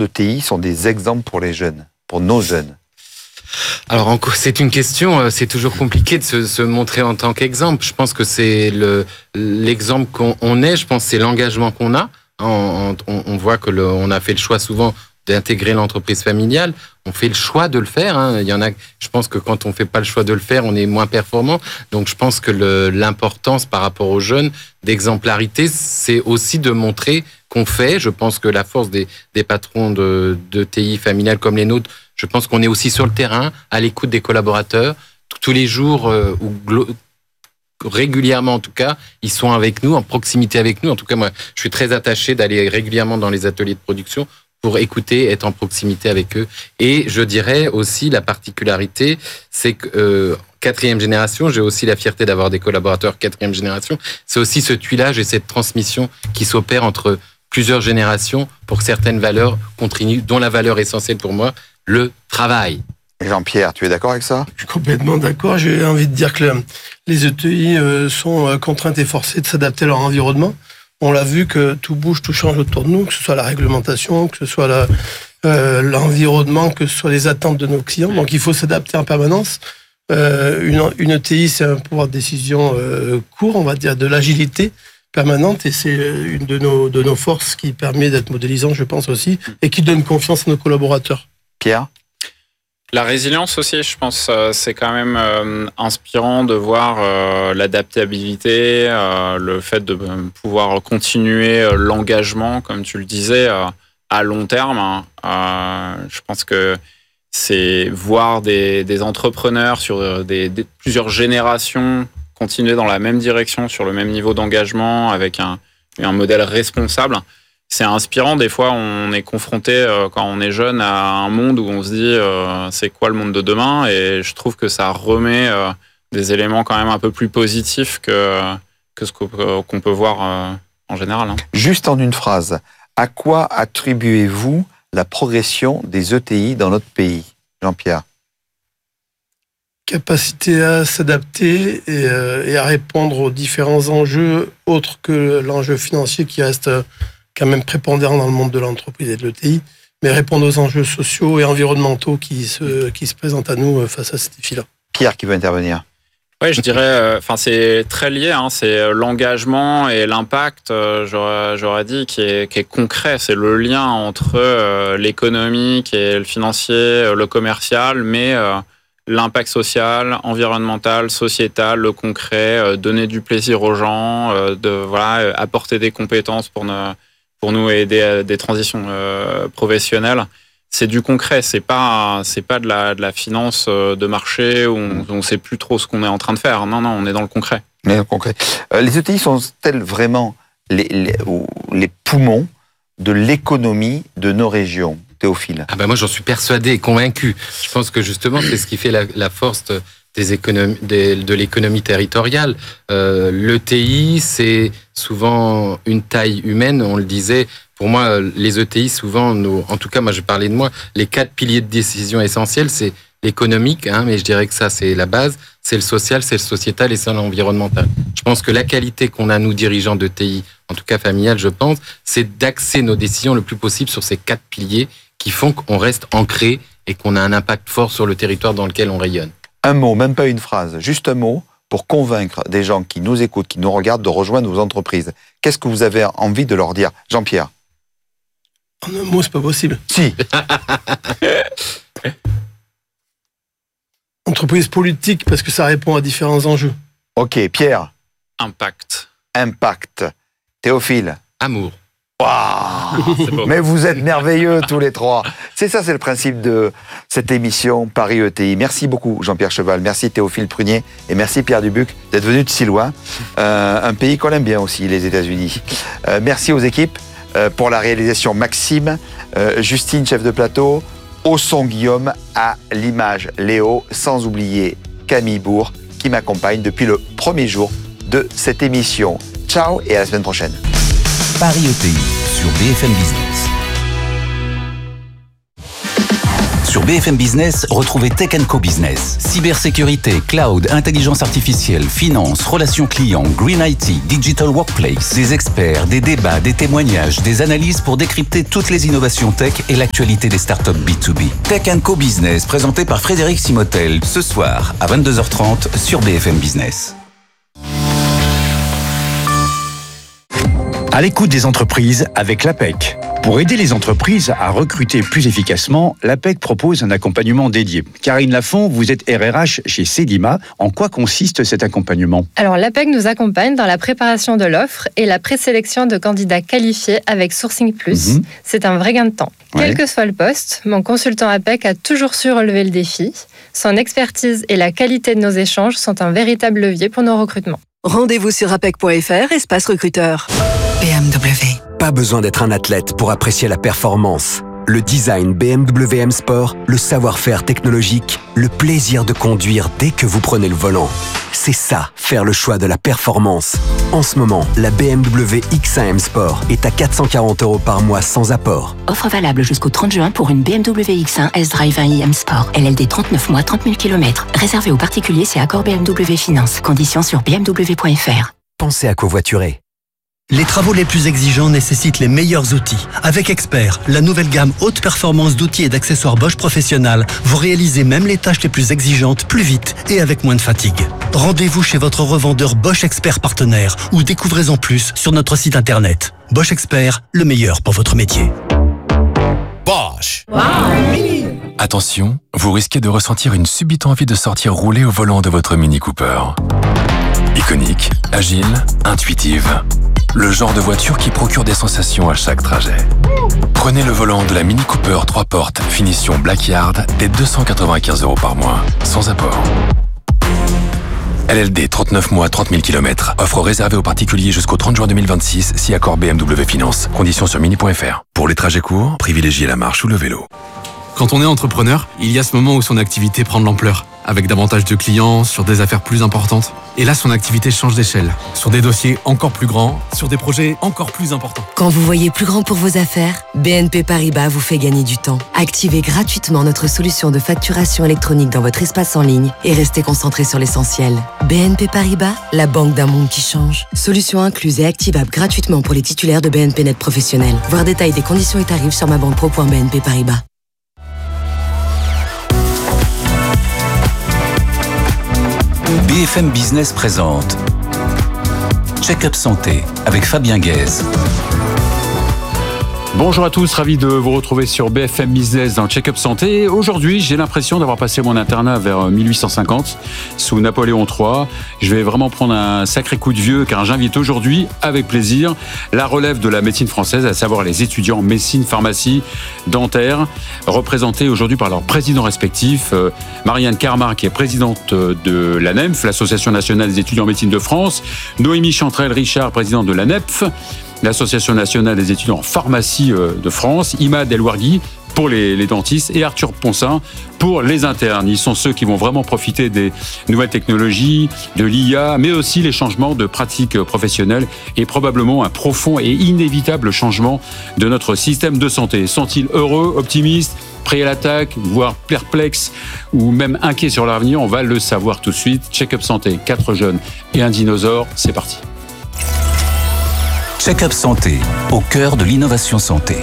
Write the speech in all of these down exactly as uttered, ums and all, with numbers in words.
d'E T I sont des exemples pour les jeunes, pour nos jeunes? Alors, c'est une question, c'est toujours compliqué de se, se montrer en tant qu'exemple. Je pense que c'est le, l'exemple qu'on on est, je pense que c'est l'engagement qu'on a. On, on, on voit que le, on a fait le choix souvent d'intégrer l'entreprise familiale. On fait le choix de le faire. Hein. Il y en a, je pense que quand on fait pas le choix de le faire, on est moins performant. Donc, je pense que le, l'importance par rapport aux jeunes d'exemplarité, c'est aussi de montrer qu'on fait. Je pense que la force des, des patrons de, de T I familiales comme les nôtres, je pense qu'on est aussi sur le terrain, à l'écoute des collaborateurs. Tous les jours, euh, ou glo- régulièrement en tout cas, ils sont avec nous, en proximité avec nous. En tout cas, moi, je suis très attaché d'aller régulièrement dans les ateliers de production pour écouter, être en proximité avec eux. Et je dirais aussi, la particularité, c'est que euh, quatrième génération, j'ai aussi la fierté d'avoir des collaborateurs quatrième génération, c'est aussi ce tuilage et cette transmission qui s'opère entre plusieurs générations pour que certaines valeurs continuent, dont la valeur essentielle pour moi, le travail. Jean-Pierre, tu es d'accord avec ça? Je suis complètement d'accord. J'ai envie de dire que les E T I sont contraintes et forcées de s'adapter à leur environnement. On l'a vu que tout bouge, tout change autour de nous, que ce soit la réglementation, que ce soit la, euh, l'environnement, que ce soit les attentes de nos clients. Donc il faut s'adapter en permanence. Euh, une, une E T I, c'est un pouvoir de décision euh, court, on va dire, de l'agilité permanente, et c'est une de nos, de nos forces qui permet d'être modélisant, je pense aussi, et qui donne confiance à nos collaborateurs. Pierre? La résilience aussi, je pense, euh, c'est quand même euh, inspirant de voir euh, l'adaptabilité, euh, le fait de euh, pouvoir continuer euh, l'engagement, comme tu le disais, euh, à long terme. Hein. Euh, je pense que c'est voir des, des entrepreneurs sur des, des, plusieurs générations continuer dans la même direction, sur le même niveau d'engagement, avec un, un modèle responsable. C'est inspirant. Des fois, on est confronté, euh, quand on est jeune, à un monde où on se dit euh, c'est quoi le monde de demain, et je trouve que ça remet euh, des éléments quand même un peu plus positifs que, que ce qu'on peut, qu'on peut voir euh, en général. Hein. Juste en une phrase, à quoi attribuez-vous la progression des E T I dans notre pays? Jean-Pierre? Capacité à s'adapter et, euh, et à répondre aux différents enjeux autres que l'enjeu financier qui reste euh, quand même prépondérant dans le monde de l'entreprise et de l'E T I, mais répondre aux enjeux sociaux et environnementaux qui se, qui se présentent à nous face à ces défis-là. Pierre qui veut intervenir. Oui, je dirais, enfin, euh, c'est très lié, hein, c'est l'engagement et l'impact, euh, j'aurais, j'aurais dit, qui est, qui est concret. C'est le lien entre euh, l'économique et le financier, le commercial, mais euh, l'impact social, environnemental, sociétal, le concret, euh, donner du plaisir aux gens, euh, de voilà, apporter des compétences pour, ne, pour nous aider à des transitions euh, professionnelles. C'est du concret, c'est pas c'est pas de la de la finance de marché où on ne sait plus trop ce qu'on est en train de faire. Non non, on est dans le concret. Mais le concret. Euh, les E T I sont-elles vraiment les les, les poumons de l'économie de nos régions, Théophile? Ah ben moi j'en suis persuadé et convaincu. Je pense que justement c'est ce qui fait la, la force des économies, des, de l'économie territoriale. Euh, L'E T I, c'est souvent une taille humaine, on le disait. Pour moi, les E T I, souvent, nos, en tout cas, moi, je parlais de moi, les quatre piliers de décision essentiels, c'est l'économique, hein, mais je dirais que ça, c'est la base, c'est le social, c'est le sociétal et c'est l'environnemental. Je pense que la qualité qu'on a, nous, dirigeants d'E T I, en tout cas familial, je pense, c'est d'axer nos décisions le plus possible sur ces quatre piliers qui font qu'on reste ancré et qu'on a un impact fort sur le territoire dans lequel on rayonne. Un mot, même pas une phrase, juste un mot pour convaincre des gens qui nous écoutent, qui nous regardent, de rejoindre vos entreprises. Qu'est-ce que vous avez envie de leur dire? Jean-Pierre? En un mot, c'est pas possible. Si. Entreprise politique, parce que ça répond à différents enjeux. Ok, Pierre? Impact. Impact. Théophile? Amour. Wow. Mais vous êtes merveilleux tous les trois. C'est ça, c'est le principe de cette émission Paris E T I. Merci beaucoup Jean-Pierre Cheval, merci Théophile Prunier et merci Pierre Dubuc d'être venus de si loin. Euh, un pays qu'on aime bien aussi, les États-Unis. Euh, merci aux équipes euh, pour la réalisation Maxime, euh, Justine, chef de plateau, au son Guillaume, à l'image Léo, sans oublier Camille Bourg qui m'accompagne depuis le premier jour de cette émission. Ciao et à la semaine prochaine. Paris E T I sur B F M Business. Sur B F M Business, retrouvez Tech and Co Business. Cybersécurité, cloud, intelligence artificielle, finance, relations clients, green I T, digital workplace. Des experts, des débats, des témoignages, des analyses pour décrypter toutes les innovations tech et l'actualité des startups B deux B. Tech and Co Business, présenté par Frédéric Simotel, ce soir à vingt-deux heures trente sur B F M Business. À l'écoute des entreprises avec l'A P E C. Pour aider les entreprises à recruter plus efficacement, l'A P E C propose un accompagnement dédié. Karine Lafont, vous êtes R R H chez Cedima. En quoi consiste cet accompagnement ? Alors, l'A P E C nous accompagne dans la préparation de l'offre et la présélection de candidats qualifiés avec Sourcing Plus. Mm-hmm. C'est un vrai gain de temps. Ouais. Quel que soit le poste, mon consultant A P E C a toujours su relever le défi. Son expertise et la qualité de nos échanges sont un véritable levier pour nos recrutements. Rendez-vous sur apec point f r, espace recruteur. B M W. Pas besoin d'être un athlète pour apprécier la performance. Le design B M W M Sport, le savoir-faire technologique, le plaisir de conduire dès que vous prenez le volant. C'est ça, faire le choix de la performance. En ce moment, la B M W X un M Sport est à quatre cent quarante euros par mois sans apport. Offre valable jusqu'au trente juin pour une B M W X un S-Drive un i M Sport. L L D trente-neuf mois, trente mille kilomètres. Réservé aux particuliers, c'est accord B M W Finance. Conditions sur b m w point f r. Pensez à covoiturer. Les travaux les plus exigeants nécessitent les meilleurs outils. Avec Expert, la nouvelle gamme haute performance d'outils et d'accessoires Bosch Professionnal, vous réalisez même les tâches les plus exigeantes plus vite et avec moins de fatigue. Rendez-vous chez votre revendeur Bosch Expert partenaire ou découvrez-en plus sur notre site internet. Bosch Expert, le meilleur pour votre métier. Bosch. Wow. Attention, vous risquez de ressentir une subite envie de sortir rouler au volant de votre Mini Cooper. Iconique, agile, intuitive. Le genre de voiture qui procure des sensations à chaque trajet. Prenez le volant de la Mini Cooper trois portes, finition Blackyard, dès deux cent quatre-vingt-quinze euros par mois, sans apport. L L D trente-neuf mois, trente mille kilomètres. Offre réservée aux particuliers jusqu'au trente juin deux mille vingt-six, si accord B M W Finance. Conditions sur mini point f r. Pour les trajets courts, privilégiez la marche ou le vélo. Quand on est entrepreneur, il y a ce moment où son activité prend de l'ampleur, avec davantage de clients, sur des affaires plus importantes. Et là, son activité change d'échelle, sur des dossiers encore plus grands, sur des projets encore plus importants. Quand vous voyez plus grand pour vos affaires, B N P Paribas vous fait gagner du temps. Activez gratuitement notre solution de facturation électronique dans votre espace en ligne et restez concentré sur l'essentiel. B N P Paribas, la banque d'un monde qui change. Solution incluse et activable gratuitement pour les titulaires de B N P Net professionnels. Voir détail des conditions et tarifs sur ma banque pro point b n p paribas. B F M Business présente Check-up Santé avec Fabien Guèze. Bonjour à tous, ravi de vous retrouver sur B F M Business dans Check-up Santé. Aujourd'hui, j'ai l'impression d'avoir passé mon internat vers mille huit cent cinquante, sous Napoléon trois. Je vais vraiment prendre un sacré coup de vieux, car j'invite aujourd'hui, avec plaisir, la relève de la médecine française, à savoir les étudiants en médecine, pharmacie, dentaire, représentés aujourd'hui par leurs présidents respectifs. Marianne Carmar, qui est présidente de l'A N E M F, l'Association nationale des étudiants en médecine de France. Noémie Chantrel-Richard, présidente de l'A N E P F, l'Association nationale des étudiants en pharmacie de France, Imad El-Ouargui pour les, les dentistes et Arthur Poncin pour les internes. Ils sont ceux qui vont vraiment profiter des nouvelles technologies, de l'I A, mais aussi les changements de pratiques professionnelles et probablement un profond et inévitable changement de notre système de santé. Sont-ils heureux, optimistes, prêts à l'attaque, voire perplexes ou même inquiets sur l'avenir? On va le savoir tout de suite. Check-up Santé, quatre jeunes et un dinosaure, c'est parti. Check-up Santé, au cœur de l'innovation santé.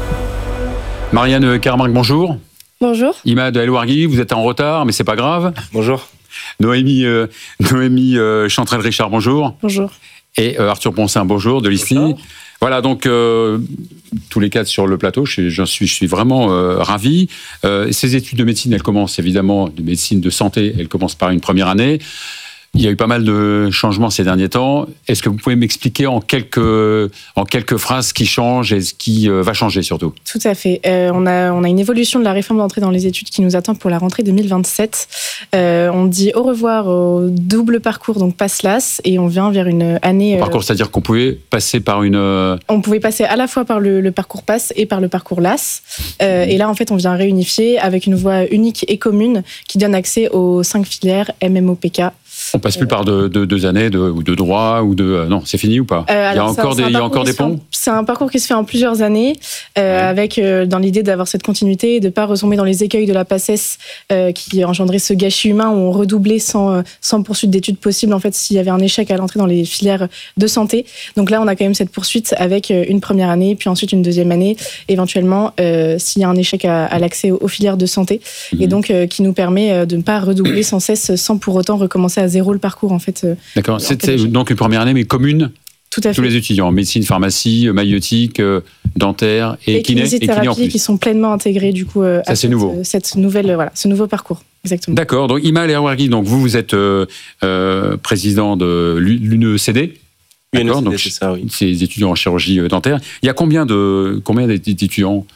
Marianne Carmark, bonjour. Bonjour. Imad El-Ouargui, vous êtes en retard, mais c'est pas grave. Bonjour. Noémie, euh, Noémie euh, Chantrel-Richard, bonjour. Bonjour. Et euh, Arthur Poncin, bonjour, de l'I S T I. Voilà, donc, euh, tous les quatre sur le plateau, je, je, suis, je suis vraiment euh, ravi. Euh, ces études de médecine, elles commencent évidemment, de médecine de santé, elles commencent par une première année. Il y a eu pas mal de changements ces derniers temps. Est-ce que vous pouvez m'expliquer en quelques, en quelques phrases ce qui change et ce qui va changer surtout? Tout à fait. Euh, on, a, on a une évolution de la réforme d'entrée dans les études qui nous attend pour la rentrée deux mille vingt-sept. Euh, on dit au revoir au double parcours, donc PASS-LAS, et on vient vers une année... Euh, parcours, c'est-à-dire qu'on pouvait passer par une... On pouvait passer à la fois par le, le parcours PASS et par le parcours LAS. Euh, et là, en fait, on vient réunifier avec une voie unique et commune qui donne accès aux cinq filières M M O P K. On passe plus par de, de deux années de, ou de droit ou de euh, non, c'est fini ou pas? Euh, il y a encore des, il y a encore des ponts. C'est un parcours qui se fait en plusieurs années, euh, ouais. avec euh, dans l'idée d'avoir cette continuité et de pas retomber dans les écueils de la PACES euh, qui engendrait ce gâchis humain où on redoublait sans sans poursuite d'études possible en fait s'il y avait un échec à l'entrée dans les filières de santé. Donc là, on a quand même cette poursuite avec une première année, puis ensuite une deuxième année, éventuellement euh, s'il y a un échec à, à l'accès aux, aux filières de santé, mmh. et donc euh, qui nous permet de ne pas redoubler sans cesse, sans pour autant recommencer à zéro le parcours en fait. D'accord. C'est donc une première année, mais commune. Tout à fait. Tous les étudiants, médecine, pharmacie, maïeutique, euh, dentaire et, et kiné, et kiné en plus. Qui sont pleinement intégrés du coup euh, Ça, à c'est cette, nouveau. cette nouvelle, euh, voilà, ce nouveau parcours. Exactement. D'accord. Donc Imal Erwargui, donc vous vous êtes euh, euh, président de l'U N E C D. D'accord. Donc c'est ça, oui. C'est étudiants en chirurgie dentaire. Il y a combien de combien d'étudiants?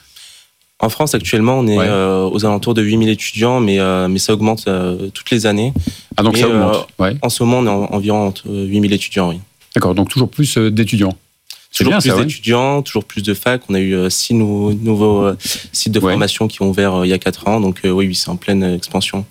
En France, actuellement, on est ouais. euh, aux alentours de huit mille étudiants, mais, euh, mais ça augmente euh, toutes les années. Ah, donc mais, ça augmente euh, ouais. En ce moment, on est en, environ entre huit mille étudiants, oui. D'accord, donc toujours plus d'étudiants. Toujours bien, plus ça, d'étudiants, ouais. toujours plus de facs. On a eu euh, six nou nouveaux euh, sites de formation ouais. qui ont ouvert euh, il y a quatre ans, donc euh, oui, oui c'est en pleine expansion.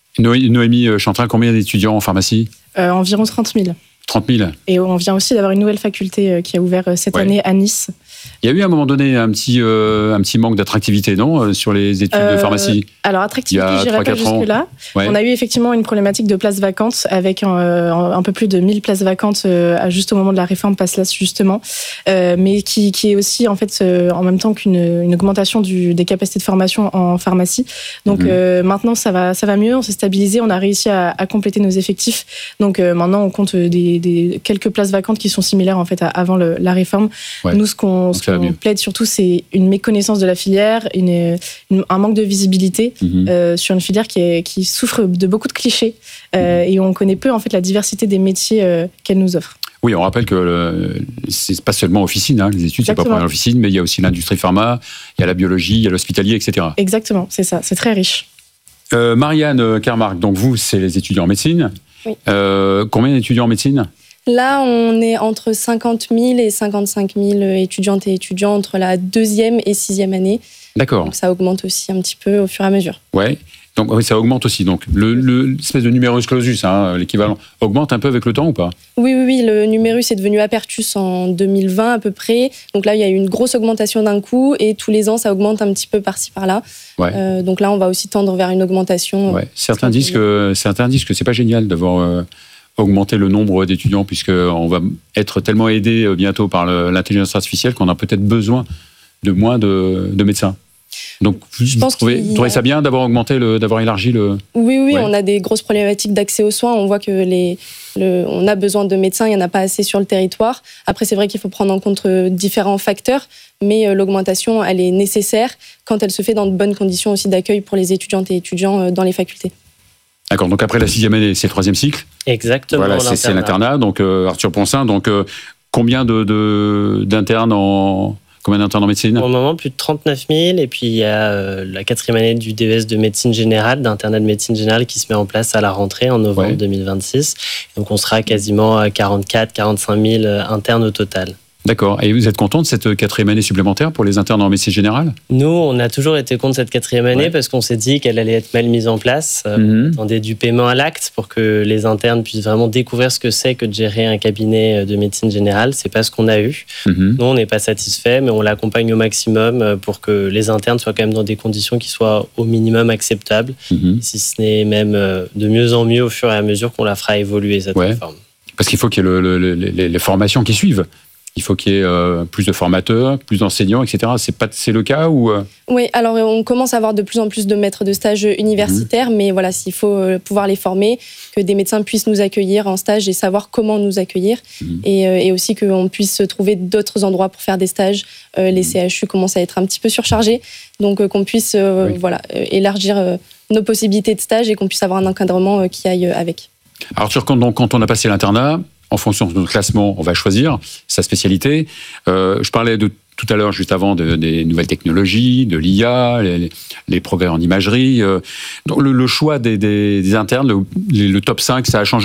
Noémie Chantrin, combien d'étudiants en pharmacie? euh, Environ trente mille. trente mille. Et on vient aussi d'avoir une nouvelle faculté qui a ouvert cette ouais. année à Nice. Il y a eu à un moment donné un petit, euh, un petit manque d'attractivité, non, sur les études euh, de pharmacie? Alors, attractivité, je n'irai pas jusque-là. Ouais. On a eu effectivement une problématique de places vacantes, avec euh, un peu plus de mille places vacantes euh, juste au moment de la réforme PASLAS, justement, euh, mais qui, qui est aussi, en fait, euh, en même temps qu'une une augmentation du, des capacités de formation en pharmacie. Donc, mmh. euh, maintenant, ça va, ça va mieux, on s'est stabilisé, on a réussi à, à compléter nos effectifs. Donc, euh, maintenant, on compte des, des, quelques places vacantes qui sont similaires, en fait, à, avant le, la réforme. Ouais. Nous, ce qu'on on plaide surtout, c'est une méconnaissance de la filière, une, une, un manque de visibilité mmh. euh, sur une filière qui, est, qui souffre de beaucoup de clichés euh, mmh. et on connaît peu en fait la diversité des métiers euh, qu'elle nous offre. Oui, on rappelle que c'est pas seulement officine, hein, les études, c'est pas pour l'officine, mais il y a aussi l'industrie pharma, il y a la biologie, il y a l'hospitalier, et cetera. Exactement, c'est ça, c'est très riche. Euh, Marianne Kermark, donc vous, c'est les étudiants en médecine. Oui. Euh, combien d'étudiants en médecine? Là, on est entre cinquante mille et cinquante-cinq mille étudiantes et étudiants entre la deuxième et sixième année. D'accord. Donc ça augmente aussi un petit peu au fur et à mesure. Ouais. Donc oui, ça augmente aussi. Donc le, le l'espèce de numerus clausus, hein, l'équivalent, augmente un peu avec le temps ou pas? Oui, oui, oui. Le numérus est devenu apertus en deux mille vingt à peu près. Donc là, il y a eu une grosse augmentation d'un coup et tous les ans, ça augmente un petit peu par-ci par-là. Ouais. Euh, donc là, on va aussi tendre vers une augmentation. Ouais. Certains disent que certains disent que c'est pas génial d'avoir euh, augmenté le nombre d'étudiants puisque on va être tellement aidé bientôt par l'intelligence artificielle qu'on a peut-être besoin de moins de, de médecins. Donc, je vous trouvez, vous trouvez ça bien d'avoir augmenté, le, d'avoir élargi le... Oui, oui, ouais. On a des grosses problématiques d'accès aux soins. On voit que les, le, on a besoin de médecins, il n'y en a pas assez sur le territoire. Après, c'est vrai qu'il faut prendre en compte différents facteurs, mais l'augmentation, elle est nécessaire quand elle se fait dans de bonnes conditions aussi d'accueil pour les étudiantes et étudiants dans les facultés. D'accord, donc après la sixième année, c'est le troisième cycle. Exactement. Voilà, c'est l'internat. Donc euh, Arthur Poncin, donc euh, combien de, de, d'internes en... Combien d'internes en médecine? Pour le moment, plus de trente-neuf mille. Et puis, il y a euh, la quatrième année du D E S de médecine générale, d'internat de médecine générale qui se met en place à la rentrée en novembre ouais. deux mille vingt-six. Donc, on sera quasiment à quarante-quatre à quarante-cinq mille internes au total. D'accord. Et vous êtes content de cette quatrième année supplémentaire pour les internes en médecine générale? Nous, on a toujours été contre cette quatrième année ouais. parce qu'on s'est dit qu'elle allait être mal mise en place. Mm-hmm. On attendait du paiement à l'acte pour que les internes puissent vraiment découvrir ce que c'est que de gérer un cabinet de médecine générale. C'est pas ce qu'on a eu. Mm-hmm. Nous, on n'est pas satisfait, mais on l'accompagne au maximum pour que les internes soient quand même dans des conditions qui soient au minimum acceptables, mm-hmm. si ce n'est même de mieux en mieux au fur et à mesure qu'on la fera évoluer, cette ouais. réforme. Parce qu'il faut qu'il y ait le, le, le, les, les formations qui suivent. Il faut qu'il y ait euh, plus de formateurs, plus d'enseignants, et cetera. C'est pas, c'est le cas ou euh... Oui, alors on commence à avoir de plus en plus de maîtres de stage universitaires, mmh. mais voilà, s'il faut pouvoir les former, que des médecins puissent nous accueillir en stage et savoir comment nous accueillir, mmh. et, euh, et aussi qu'on puisse trouver d'autres endroits pour faire des stages. Euh, les C H U commencent à être un petit peu surchargés, donc euh, qu'on puisse euh, oui. voilà, euh, élargir euh, nos possibilités de stage et qu'on puisse avoir un encadrement euh, qui aille avec. Alors, quand, donc, quand on a passé l'internat, en fonction de notre classement, on va choisir sa spécialité. Euh, je parlais de, tout à l'heure, juste avant, de, des nouvelles technologies, de l'I A, les, les progrès en imagerie. Euh, donc le, le choix des, des, des internes, le, le top cinq, ça a changé?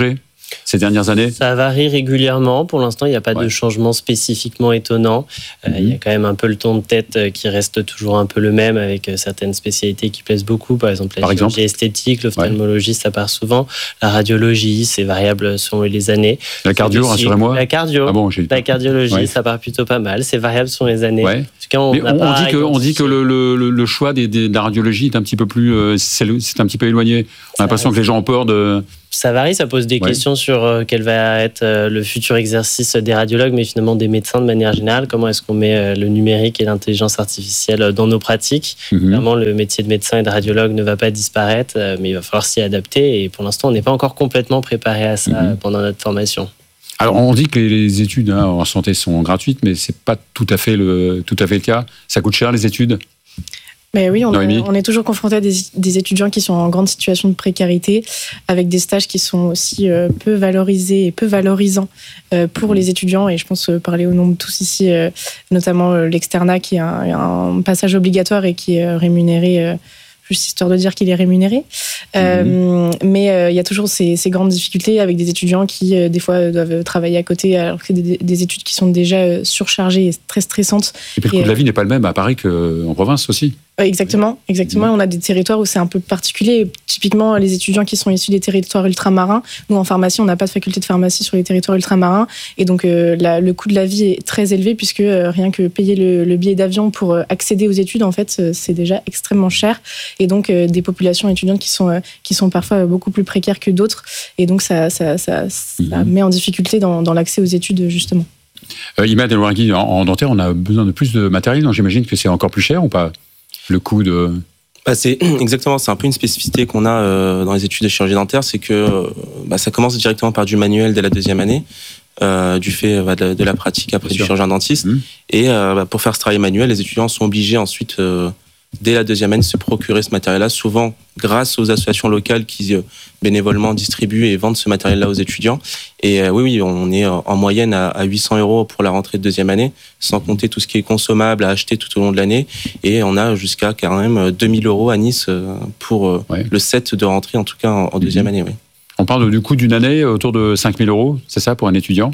ces dernières années? Ça varie régulièrement. Pour l'instant, il n'y a pas ouais. de changement spécifiquement étonnant. Euh, mm-hmm. Il y a quand même un peu le ton de tête qui reste toujours un peu le même, avec certaines spécialités qui plaisent beaucoup. Par exemple, la Par chirurgie exemple esthétique, l'ophtalmologie, ouais. ça part souvent. La radiologie, c'est variable selon les années. La cardio, rassurez-moi. La cardio. Ah bon, j'ai... La cardiologie, ouais. ça part plutôt pas mal. C'est variable selon les années. Ouais. En tout cas, on, Mais on, on dit que, on dit que le, le, le choix des, des, de la radiologie est un petit peu plus, euh, c'est, c'est un petit peu éloigné. On a l'impression que les gens ont peur de. Ça varie, ça pose des ouais. questions sur euh, quel va être euh, le futur exercice des radiologues, mais finalement des médecins de manière générale. Comment est-ce qu'on met euh, le numérique et l'intelligence artificielle dans nos pratiques? mm-hmm. Clairement, le métier de médecin et de radiologue ne va pas disparaître, euh, mais il va falloir s'y adapter. Et pour l'instant, on n'est pas encore complètement préparé à ça mm-hmm. pendant notre formation. Alors, on dit que les études hein, en santé sont gratuites, mais c'est pas tout à fait le tout à fait le cas. Ça coûte cher les études? Mais oui, on, est, on est toujours confronté à des, des étudiants qui sont en grande situation de précarité, avec des stages qui sont aussi euh, peu valorisés et peu valorisants euh, pour les étudiants. Et je pense euh, parler au nom de tous ici, euh, notamment euh, l'externat, qui est un, un passage obligatoire et qui est euh, rémunéré, euh, juste histoire de dire qu'il est rémunéré. Euh, mmh. Mais il euh, y a toujours ces, ces grandes difficultés avec des étudiants qui, euh, des fois, doivent travailler à côté, alors que c'est des, des études qui sont déjà euh, surchargées et très stressantes. Et puis le coût et, de la vie n'est pas le même à Paris qu'en province aussi. Exactement, exactement. On a des territoires où c'est un peu particulier. Typiquement, les étudiants qui sont issus des territoires ultramarins. Nous, en pharmacie, on n'a pas de faculté de pharmacie sur les territoires ultramarins. Et donc, euh, la, le coût de la vie est très élevé puisque euh, rien que payer le, le billet d'avion pour euh, accéder aux études, en fait, euh, c'est déjà extrêmement cher. Et donc, euh, des populations étudiantes qui sont, euh, qui sont parfois beaucoup plus précaires que d'autres. Et donc, ça, ça, ça, ça mmh. met en difficulté dans, dans l'accès aux études, justement. Euh, Imad Elouargui, en, en dentaire, on a besoin de plus de matériel. Donc, j'imagine que c'est encore plus cher ou pas? Le coût de... Bah c'est exactement, c'est un peu une spécificité qu'on a euh, dans les études de chirurgie dentaire, c'est que euh, bah, ça commence directement par du manuel dès la deuxième année, euh, du fait bah, de, de la pratique après Bien du sûr. chirurgien dentiste. Mmh. Et euh, bah, pour faire ce travail manuel, les étudiants sont obligés ensuite, euh, dès la deuxième année, de se procurer ce matériel-là, souvent grâce aux associations locales qui euh, bénévolement distribuent et vendent ce matériel-là aux étudiants. Et euh, oui, oui, on est en moyenne à, à huit cents euros pour la rentrée de deuxième année, sans compter tout ce qui est consommable à acheter tout au long de l'année. Et on a jusqu'à quand même deux mille euros à Nice pour euh, ouais. le set de rentrée, en tout cas en, en deuxième mmh. année. Oui. On parle du coût d'une année autour de cinq mille euros, c'est ça pour un étudiant?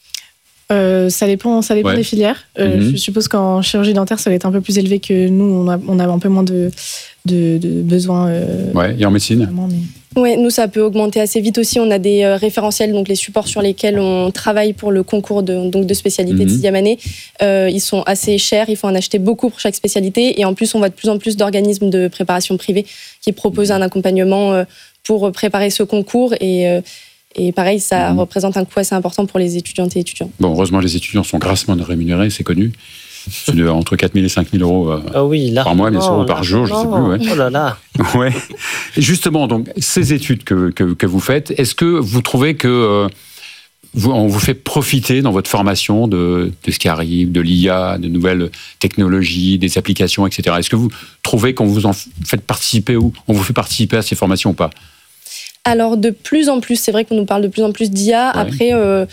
Euh, ça dépend, ça dépend ouais. des filières. Euh, mmh. Je suppose qu'en chirurgie dentaire, ça va être un peu plus élevé que nous. On a, on a un peu moins de, de, de besoins. Euh, ouais. Et en médecine mais... Oui, nous, ça peut augmenter assez vite aussi. On a des euh, référentiels, donc les supports sur lesquels on travaille pour le concours de, donc de spécialité mmh. de sixième année. Euh, ils sont assez chers, il faut en acheter beaucoup pour chaque spécialité. Et en plus, on voit de plus en plus d'organismes de préparation privés qui proposent un accompagnement euh, pour préparer ce concours. Et, euh, et pareil, ça mmh. représente un coût assez important pour les étudiantes et étudiants. Bon, heureusement, les étudiants sont grassement rémunérés, c'est connu. C'est de, entre quatre mille et cinq mille euros euh, ah oui, là, par mois, bien sûr, ou par jour, je ne sais plus. Ouais. Oh là là. Ouais. Justement, donc, ces études que, que, que vous faites, est-ce que vous trouvez que euh, vous, on vous fait profiter dans votre formation de, de ce qui arrive, de l'I A, de nouvelles technologies, des applications, et cetera. Est-ce que vous trouvez qu'on vous en fait participer ou on vous fait participer à ces formations ou pas? Alors, de plus en plus, c'est vrai qu'on nous parle de plus en plus d'I A. Ouais. Après, euh,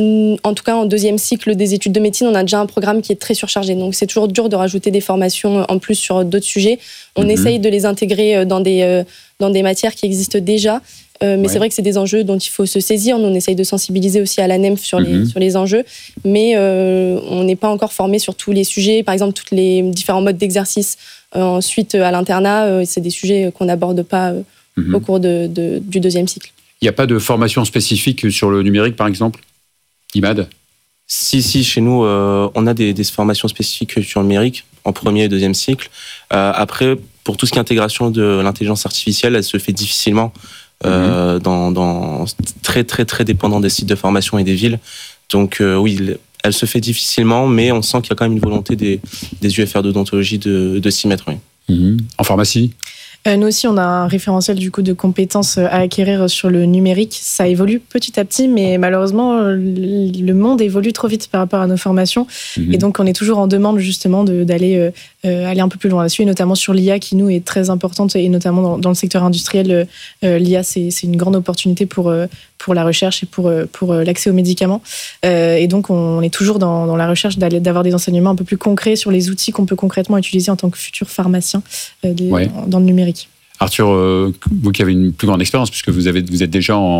en tout cas, en deuxième cycle des études de médecine, on a déjà un programme qui est très surchargé. Donc, c'est toujours dur de rajouter des formations en plus sur d'autres sujets. On mm-hmm. essaye de les intégrer dans des, euh, dans des matières qui existent déjà. Euh, mais ouais. c'est vrai que c'est des enjeux dont il faut se saisir. Nous, on essaye de sensibiliser aussi à l'A N E M sur, mm-hmm. les, sur les enjeux. Mais euh, on n'est pas encore formé sur tous les sujets. Par exemple, tous les différents modes d'exercice. Euh, ensuite, à l'internat, euh, c'est des sujets qu'on n'aborde pas euh, mmh. au cours de, de, du deuxième cycle. Il n'y a pas de formation spécifique sur le numérique, par exemple, Imad? Si, si, chez nous, euh, on a des, des formations spécifiques sur le numérique, en premier et deuxième cycle. Euh, après, pour tout ce qui est intégration de l'intelligence artificielle, elle se fait difficilement, euh, mmh. dans, dans, très, très, très dépendant des sites de formation et des villes. Donc, euh, oui, elle se fait difficilement, mais on sent qu'il y a quand même une volonté des, des U F R d'odontologie de, de s'y mettre. Oui. Mmh. En pharmacie? Euh, nous aussi, on a un référentiel du coup de compétences à acquérir sur le numérique. Ça évolue petit à petit, mais malheureusement, le monde évolue trop vite par rapport à nos formations. Mmh. Et donc, on est toujours en demande justement de, d'aller euh, aller un peu plus loin là-dessus, et notamment sur l'I A qui, nous, est très importante, et notamment dans, dans le secteur industriel. Euh, L'I A, c'est, c'est une grande opportunité pour, pour la recherche et pour, pour l'accès aux médicaments. Euh, et donc, on est toujours dans, dans la recherche d'aller, d'avoir des enseignements un peu plus concrets sur les outils qu'on peut concrètement utiliser en tant que futur pharmacien euh, des, ouais. dans le numérique. Arthur, euh, vous qui avez une plus grande expérience, puisque vous, avez, vous êtes déjà en,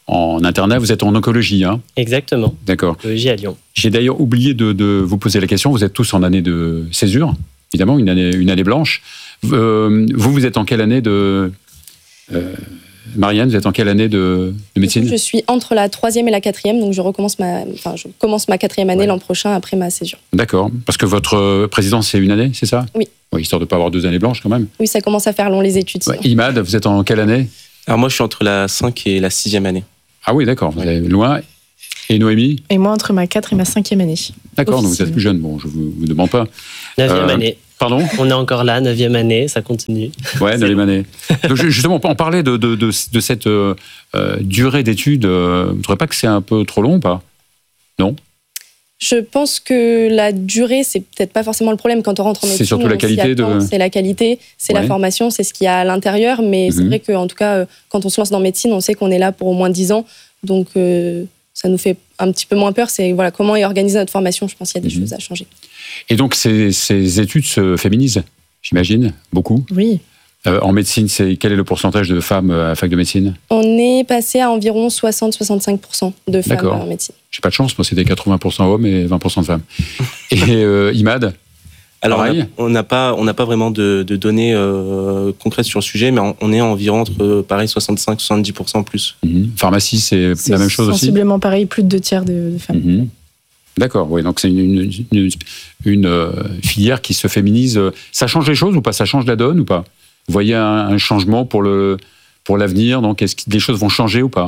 en internat. Vous êtes en oncologie, hein ? Exactement. D'accord. Oncologie à Lyon. J'ai d'ailleurs oublié de, de vous poser la question. Vous êtes tous en année de césure, évidemment, une année, une année blanche. Euh, vous, vous êtes en quelle année de... Euh, Marianne, vous êtes en quelle année de, de médecine ? Je suis entre la troisième et la quatrième, donc je recommence ma, enfin, je commence ma quatrième année ouais. l'an prochain après ma césure. D'accord, parce que votre présidence c'est une année, c'est ça ? Oui. Oui, histoire de ne pas avoir deux années blanches quand même. Oui, ça commence à faire long les études. Ouais. Imad, vous êtes en quelle année ? Alors moi je suis entre la cinq et la sixième année. Ah oui, d'accord, vous êtes loin. Et Noémie ? Et moi entre ma quatre et ma cinquième année. D'accord, donc vous êtes plus jeune, bon, je ne vous, vous demande pas. Neuvième euh, année. Pardon ? On est encore là, neuvième année, ça continue. Ouais, neuvième année. Donc justement, on parlait de, de, de, de cette euh, euh, durée d'études. Euh, vous ne trouvez pas que c'est un peu trop long ou pas ? Non ? Je pense que la durée, c'est peut-être pas forcément le problème quand on rentre en médecine. C'est surtout la qualité de... C'est la qualité, c'est ouais. la formation, c'est ce qu'il y a à l'intérieur. Mais mm-hmm. c'est vrai qu'en tout cas, quand on se lance dans médecine, on sait qu'on est là pour au moins dix ans. Donc euh, ça nous fait un petit peu moins peur. C'est voilà, comment est organisée notre formation. Je pense qu'il y a des mm-hmm. choses à changer. Et donc, ces, ces études se féminisent, j'imagine, beaucoup. Oui. Euh, en médecine, c'est, quel est le pourcentage de femmes à la fac de médecine ? On est passé à environ soixante à soixante-cinq pour cent de femmes D'accord. en médecine. J'ai pas de chance, moi c'était quatre-vingts pour cent hommes et vingt pour cent de femmes. Et euh, Imad ? Alors, on n'a pas, on n'a pas vraiment de, de données euh, concrètes sur le sujet, mais on, on est environ entre, pareil, soixante-cinq à soixante-dix pour cent plus. Mmh. Pharmacie, c'est, c'est la même chose aussi ? Sensiblement pareil, plus de deux tiers de, de femmes. Mmh. D'accord, oui, donc c'est une, une, une, une euh, filière qui se féminise. Ça change les choses ou pas ? Ça change la donne ou pas ? Vous voyez un, un changement pour, le, pour l'avenir ? Donc, est-ce que les choses vont changer ou pas ?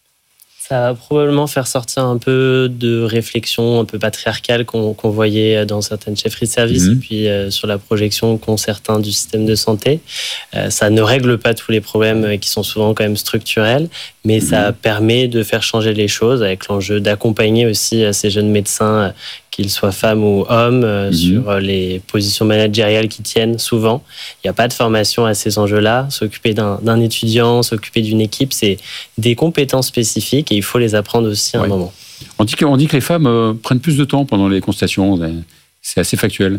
Ça va probablement faire sortir un peu de réflexion un peu patriarcale qu'on, qu'on voyait dans certaines chefferies de service mmh. et puis euh, sur la projection qu'ont certains du système de santé. Euh, ça ne règle pas tous les problèmes qui sont souvent quand même structurels, mais mmh. ça permet de faire changer les choses avec l'enjeu d'accompagner aussi ces jeunes médecins, qu'ils soient femmes ou hommes, euh, mmh. sur les positions managériales qui tiennent souvent. Il n'y a pas de formation à ces enjeux-là. S'occuper d'un, d'un étudiant, s'occuper d'une équipe, c'est des compétences spécifiques et il faut les apprendre aussi à ouais. un moment. On dit que, on dit que les femmes euh, prennent plus de temps pendant les consultations. C'est assez factuel.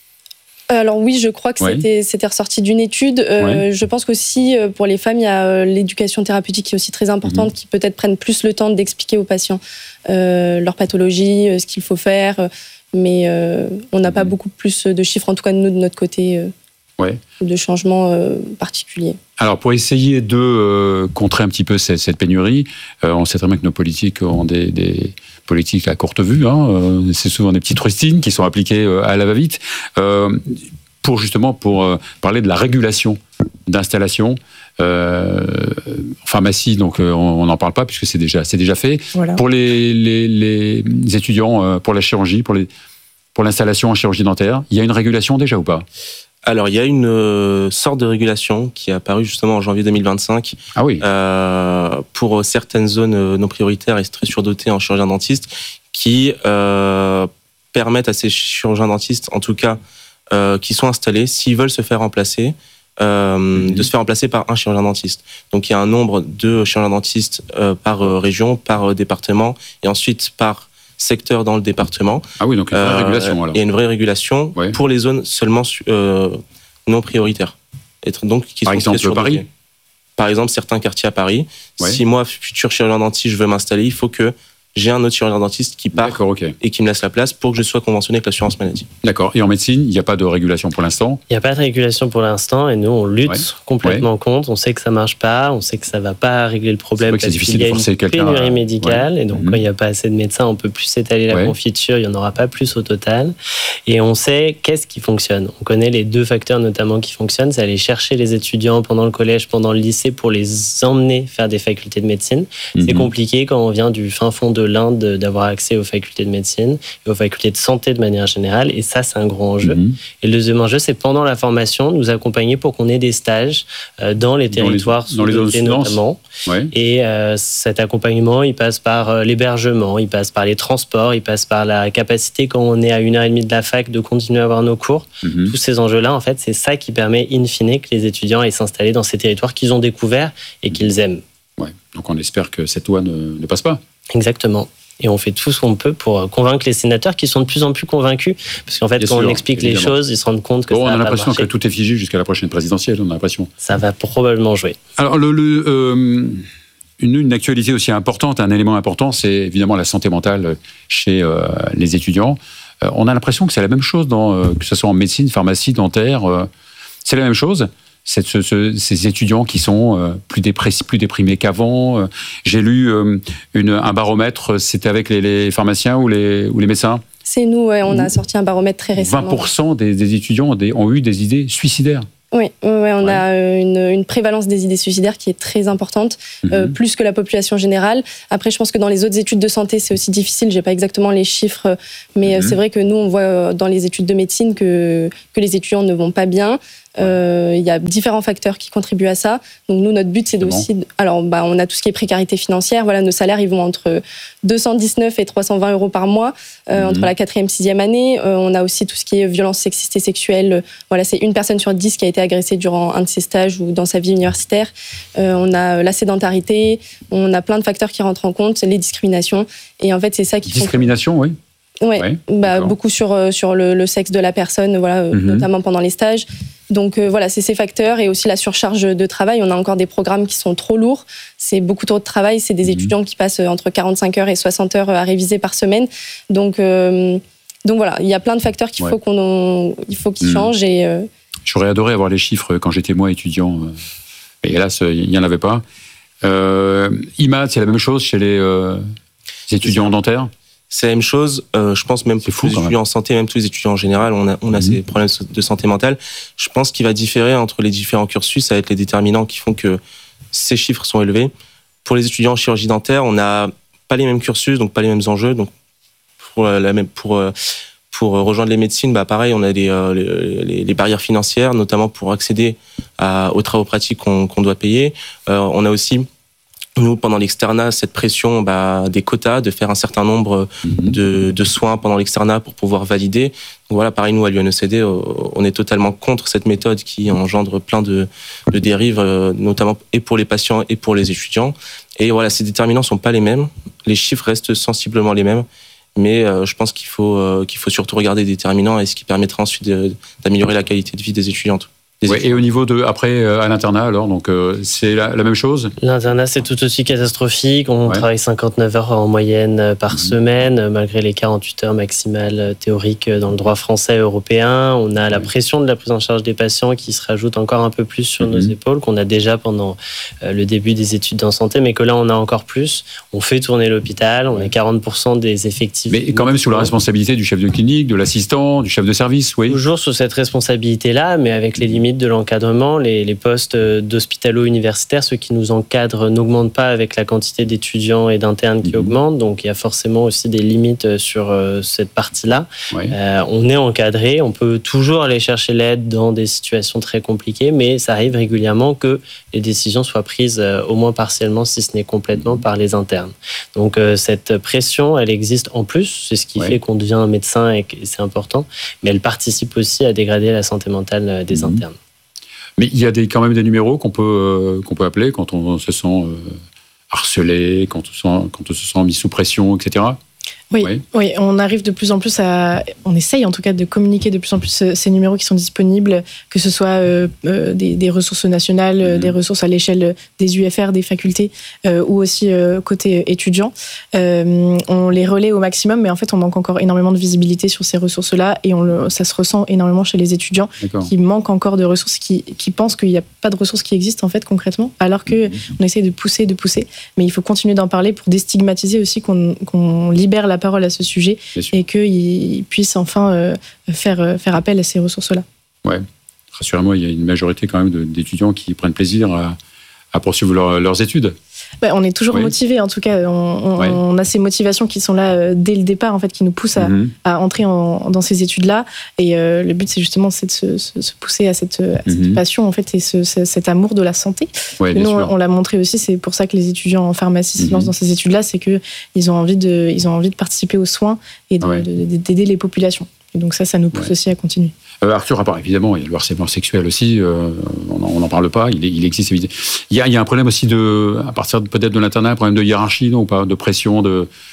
Alors oui, je crois que ouais. c'était, c'était ressorti d'une étude. Euh, ouais. Je pense qu'aussi, pour les femmes, il y a l'éducation thérapeutique qui est aussi très importante, mmh. qui peut-être prennent plus le temps d'expliquer aux patients euh, leur pathologie, euh, ce qu'il faut faire. Mais euh, on n'a pas mmh. beaucoup plus de chiffres, en tout cas nous, de notre côté, euh, ouais. de changements euh, particuliers. Alors, pour essayer de euh, contrer un petit peu cette, cette pénurie, euh, on sait très bien que nos politiques ont des... des politiques à courte vue, hein, euh, c'est souvent des petites rustines qui sont appliquées euh, à la va-vite, euh, pour justement pour euh, parler de la régulation d'installation. Euh, en pharmacie, donc euh, on n'en parle pas puisque c'est déjà, c'est déjà fait. Voilà. Pour les, les, les étudiants, euh, pour la chirurgie, pour, les, pour l'installation en chirurgie dentaire, il y a une régulation déjà ou pas ? Alors, il y a une euh, sorte de régulation qui est apparue justement en janvier deux mille vingt-cinq. Ah oui. Euh, pour certaines zones non prioritaires et très surdotées en chirurgiens dentistes qui euh, permettent à ces chirurgiens dentistes, en tout cas, euh, qui sont installés, s'ils veulent se faire remplacer, euh, mmh. de se faire remplacer par un chirurgien dentiste. Donc, il y a un nombre de chirurgiens dentistes euh, par région, par département et ensuite par secteur dans le département. Ah oui, donc il y a une vraie euh, régulation alors. Il y a une vraie régulation ouais. pour les zones seulement euh, non prioritaires. Et donc, qui Par sont exemple, Paris ? Par exemple, certains quartiers à Paris. Ouais. Si moi, futur chirurgien dentiste, je veux m'installer, il faut que j'ai un autre chirurgien dentiste qui part okay. et qui me laisse la place pour que je sois conventionné avec l'assurance maladie. D'accord. Et en médecine, il n'y a pas de régulation pour l'instant ? Il n'y a pas de régulation pour l'instant et nous, on lutte ouais. complètement ouais. contre. On sait que ça ne marche pas, on sait que ça ne va pas régler le problème parce qu'il y a une pénurie médicale. Ouais. Et donc, mmh. quand il n'y a pas assez de médecins, on ne peut plus s'étaler la ouais. confiture, il n'y en aura pas plus au total. Et on sait qu'est-ce qui fonctionne. On connaît les deux facteurs notamment qui fonctionnent, c'est aller chercher les étudiants pendant le collège, pendant le lycée pour les emmener faire des facultés de médecine. Mmh. C'est compliqué quand on vient du fin fond de l'Inde d'avoir accès aux facultés de médecine et aux facultés de santé de manière générale. Et ça, c'est un gros enjeu. Mmh. Et le deuxième enjeu, c'est pendant la formation, nous accompagner pour qu'on ait des stages dans les territoires dans les, sous-dotés dans les notamment. Ouais. Et euh, cet accompagnement, il passe par l'hébergement, il passe par les transports, il passe par la capacité, quand on est à une heure et demie de la fac, de continuer à avoir nos cours. Mmh. Tous ces enjeux-là, en fait, c'est ça qui permet, in fine, que les étudiants aient s'installer dans ces territoires qu'ils ont découverts et qu'ils aiment. Ouais. Donc on espère que cette loi ne, ne passe pas. Exactement. Et on fait tout ce qu'on peut pour convaincre les sénateurs qui sont de plus en plus convaincus. Parce qu'en fait, Bien quand sûr, on explique évidemment. les choses, ils se rendent compte que bon, ça va on a l'impression pas que tout est figé jusqu'à la prochaine présidentielle, on a l'impression. Ça va probablement jouer. Alors, le, le, euh, une, une actualité aussi importante, un élément important, c'est évidemment la santé mentale chez euh, les étudiants. Euh, on a l'impression que c'est la même chose, dans, euh, que ce soit en médecine, pharmacie, dentaire. Euh, c'est la même chose. C'est ce, ce, ces étudiants qui sont euh, plus, dépress- plus déprimés qu'avant. Euh, j'ai lu euh, une, un baromètre, c'était avec les, les pharmaciens ou les, ou les médecins. C'est nous, ouais, on a sorti un baromètre très récemment. vingt pour cent des, des étudiants ont, des, ont eu des idées suicidaires. Oui, ouais, on ouais. a une, une prévalence des idées suicidaires qui est très importante, mmh. euh, plus que la population générale. Après, je pense que dans les autres études de santé, c'est aussi difficile. J'ai pas exactement les chiffres, mais mmh. c'est vrai que nous, on voit dans les études de médecine que, que les étudiants ne vont pas bien. Euh, il y a différents facteurs qui contribuent à ça. Donc nous, notre but, c'est de aussi... Alors, bah, on a tout ce qui est précarité financière. Voilà, nos salaires, ils vont entre deux cent dix-neuf et trois cent vingt euros par mois, euh, mmh. entre la quatrième et sixième année. Euh, on a aussi tout ce qui est violence sexiste et sexuelle. Voilà, c'est une personne sur dix qui a été agressée durant un de ses stages ou dans sa vie universitaire. Euh, on a la sédentarité. On a plein de facteurs qui rentrent en compte, les discriminations. Et en fait, c'est ça qui... Discrimination, font... oui. Ouais, ouais bah, beaucoup sur, sur le, le sexe de la personne, voilà, mmh. notamment pendant les stages. Donc euh, voilà, c'est ces facteurs et aussi la surcharge de travail. On a encore des programmes qui sont trop lourds. C'est beaucoup trop de travail. C'est des mmh. étudiants qui passent entre quarante-cinq heures et soixante heures à réviser par semaine. Donc, euh, donc voilà, il y a plein de facteurs qu'il ouais. faut qu'on, il faut qu'ils mmh. changent. Et, euh... J'aurais adoré avoir les chiffres quand j'étais moi étudiant. Et hélas, il n'y en avait pas. Euh, I M A D, c'est la même chose chez les, euh, les étudiants dentaires. C'est la même chose, euh, je pense même pour tous les étudiants en santé, même tous les étudiants en général, on a, on a mmh. ces problèmes de santé mentale. Je pense qu'il va différer entre les différents cursus, ça va être les déterminants qui font que ces chiffres sont élevés. Pour les étudiants en chirurgie dentaire, on n'a pas les mêmes cursus, donc pas les mêmes enjeux. Donc pour, la même, pour, pour rejoindre les médecines, bah pareil, on a des, euh, les, les barrières financières, notamment pour accéder à, aux travaux pratiques qu'on, qu'on doit payer. Euh, on a aussi... Nous, pendant l'externat, cette pression bah, des quotas, de faire un certain nombre mmh. de, de soins pendant l'externat pour pouvoir valider. Donc voilà, pareil, nous, à l'U N E C D, on est totalement contre cette méthode qui engendre plein de, de dérives, notamment et pour les patients et pour les étudiants. Et voilà, ces déterminants ne sont pas les mêmes. Les chiffres restent sensiblement les mêmes. Mais euh, je pense qu'il faut, euh, qu'il faut surtout regarder les déterminants et ce qui permettra ensuite de, d'améliorer la qualité de vie des étudiantes. Ouais, et au niveau de, après, à l'internat, alors, donc, euh, c'est la, la même chose ? L'internat, c'est tout aussi catastrophique. On ouais. travaille cinquante-neuf heures en moyenne par mmh. semaine, malgré les quarante-huit heures maximales théoriques dans le droit français et européen. On a la pression de la prise en charge des patients qui se rajoute encore un peu plus sur mmh. nos épaules, qu'on a déjà pendant le début des études en santé, mais que là, on a encore plus. On fait tourner l'hôpital, on a quarante pour cent des effectifs. Mais quand même sous la responsabilité du chef de clinique, de l'assistant, du chef de service, oui. Toujours sous cette responsabilité-là, mais avec les limites de l'encadrement, les, les postes d'hospitalo-universitaires, ceux qui nous encadrent n'augmentent pas avec la quantité d'étudiants et d'internes qui mmh. augmentent, donc il y a forcément aussi des limites sur euh, cette partie-là. Oui. Euh, on est encadré, on peut toujours aller chercher l'aide dans des situations très compliquées, mais ça arrive régulièrement que les décisions soient prises euh, au moins partiellement, si ce n'est complètement, par les internes. Donc euh, cette pression, elle existe en plus, c'est ce qui oui. fait qu'on devient un médecin et que c'est important, mais elle participe aussi à dégrader la santé mentale des mmh. internes. Mais il y a des, quand même des numéros qu'on peut, euh, qu'on peut appeler quand on se sent euh, harcelé, quand on, sent, quand on se sent mis sous pression, et cetera. Oui, oui. oui, on arrive de plus en plus à... On essaye en tout cas de communiquer de plus en plus ces numéros qui sont disponibles, que ce soit euh, euh, des, des ressources nationales, mmh. des ressources à l'échelle des U F R, des facultés, euh, ou aussi euh, côté étudiant. Euh, on les relaie au maximum, mais en fait, on manque encore énormément de visibilité sur ces ressources-là, et on le, ça se ressent énormément chez les étudiants D'accord. qui manquent encore de ressources, qui, qui pensent qu'il n'y a pas de ressources qui existent en fait concrètement, alors qu'on mmh. essaye de pousser, de pousser. Mais il faut continuer d'en parler pour déstigmatiser aussi, qu'on, qu'on libère la parole à ce sujet et qu'ils puissent enfin euh, faire, euh, faire appel à ces ressources-là. Ouais. Rassurez-moi, il y a une majorité quand même de, d'étudiants qui prennent plaisir à, à poursuivre leur, leurs études. Ben, on est toujours oui. motivés, en tout cas, on, on, ouais. on a ces motivations qui sont là euh, dès le départ, en fait, qui nous poussent à, mm-hmm. à entrer en, dans ces études-là. Et euh, le but, c'est justement c'est de se, se, se pousser à cette, à cette mm-hmm. passion, en fait, et ce, ce, cet amour de la santé. Ouais, nous, on, on l'a montré aussi, c'est pour ça que les étudiants en pharmacie mm-hmm. se lancent dans ces études-là, c'est qu'ils ont envie de, ils ont envie de participer aux soins et de, ouais. de, de, d'aider les populations. Et donc ça, ça nous pousse ouais. aussi à continuer. Euh, Arthur, à part, évidemment, il y a le harcèlement sexuel aussi, euh, on n'en parle pas, il, il existe évidemment. Il y, a, il y a un problème aussi, de, à partir de, peut-être de l'internat, un problème de hiérarchie, non, ou pas, de pression de,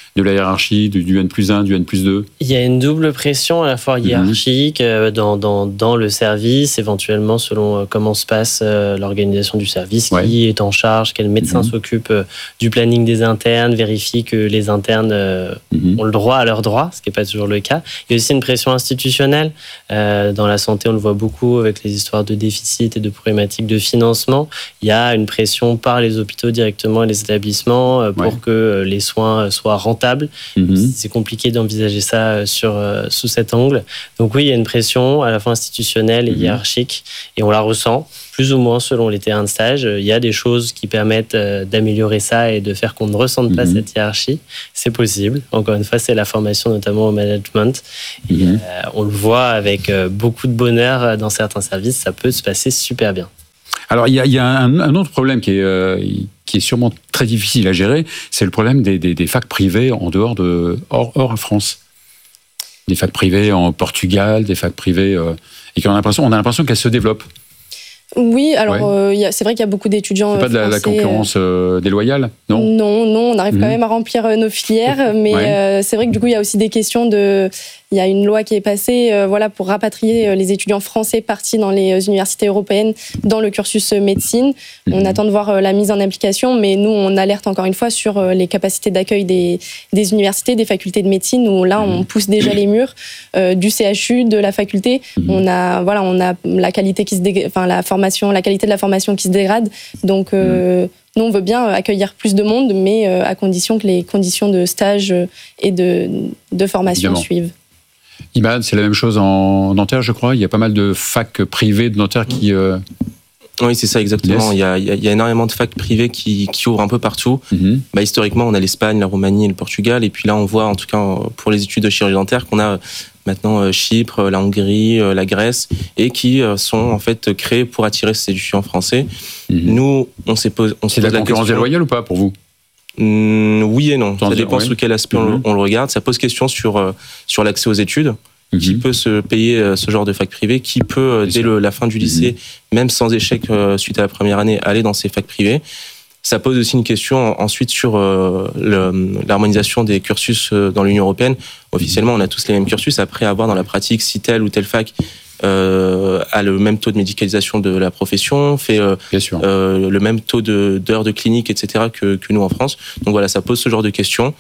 de la hiérarchie, du, du N plus un, du N plus deux? Il y a une double pression à la fois hiérarchique mmh. dans, dans, dans le service, éventuellement selon comment se passe l'organisation du service, ouais. qui est en charge, quel médecin mmh. s'occupe du planning des internes, vérifie que les internes mmh. ont le droit à leurs droits, ce qui n'est pas toujours le cas. Il y a aussi une pression institutionnelle. Euh, dans la santé, on le voit beaucoup avec les histoires de déficit et de problématiques de financement. Il y a une pression par les hôpitaux directement et les établissements euh, pour ouais. que les soins soient rentables. Mmh. C'est compliqué d'envisager ça sur, euh, sous cet angle. Donc oui, il y a une pression à la fois institutionnelle et mmh. hiérarchique et on la ressent plus ou moins selon les terrains de stage. Il y a des choses qui permettent d'améliorer ça et de faire qu'on ne ressente pas mmh. cette hiérarchie. C'est possible. Encore une fois, c'est la formation notamment au management. Et, mmh. euh, on le voit avec beaucoup de bonheur dans certains services. Ça peut se passer super bien. Alors, il y a, il y a un, un autre problème qui est, euh, qui est sûrement très difficile à gérer. C'est le problème des, des, des facs privées en dehors de, hors, hors France. Des facs privées en Portugal, des facs privées... Euh, et qu'on a l'impression, on a l'impression qu'elles se développent. Oui, alors ouais. euh, y a, c'est vrai qu'il y a beaucoup d'étudiants. C'est pas de la, français, la concurrence euh, déloyale, non? Non, non, on arrive mmh. quand même à remplir euh, nos filières, mais ouais. euh, c'est vrai que du coup, il y a aussi des questions de. Il y a une loi qui est passée euh, voilà, pour rapatrier euh, les étudiants français partis dans les euh, universités européennes dans le cursus euh, médecine. Mmh. On attend de voir euh, la mise en application, mais nous, on alerte encore une fois sur euh, les capacités d'accueil des, des universités, des facultés de médecine, où là, on pousse déjà les murs euh, du C H U, de la faculté. Mmh. On a, voilà, on a la qualité qui se dé... enfin, la formation, la qualité de la formation qui se dégrade. Donc, euh, mmh. nous, on veut bien accueillir plus de monde, mais euh, à condition que les conditions de stage et de, de formation Évidemment. suivent. Imad, c'est la même chose en Nanterre, je crois. Il y a pas mal de facs privées de Nanterre qui... Euh... Oui, c'est ça, exactement. Yes. Il, y a, il y a énormément de facs privées qui, qui ouvrent un peu partout. Mm-hmm. Bah, historiquement, on a l'Espagne, la Roumanie et le Portugal. Et puis là, on voit, en tout cas, pour les études de chirurgie dentaire, qu'on a maintenant Chypre, la Hongrie, la Grèce, et qui sont en fait créés pour attirer ces étudiants français. Mm-hmm. Nous, on s'est posé... On c'est de la concurrence déloyale ou pas, pour vous? Mmh, oui et non. Ça dépend oui. sous quel aspect mmh. on, on le regarde. Ça pose question sur, euh, sur l'accès aux études. Mmh. Qui peut se payer euh, ce genre de fac privée? Qui peut, euh, dès le, la fin du lycée, mmh. même sans échec euh, suite à la première année, aller dans ces facs privées? Ça pose aussi une question ensuite sur euh, le, l'harmonisation des cursus euh, dans l'Union européenne. Officiellement, on a tous les mêmes cursus. Après, à voir dans la pratique si telle ou telle fac Euh, a le même taux de médicalisation de la profession, fait euh, euh, le même taux de, d'heures de clinique, et cetera que, que nous en France. Donc voilà, ça pose ce genre de questions.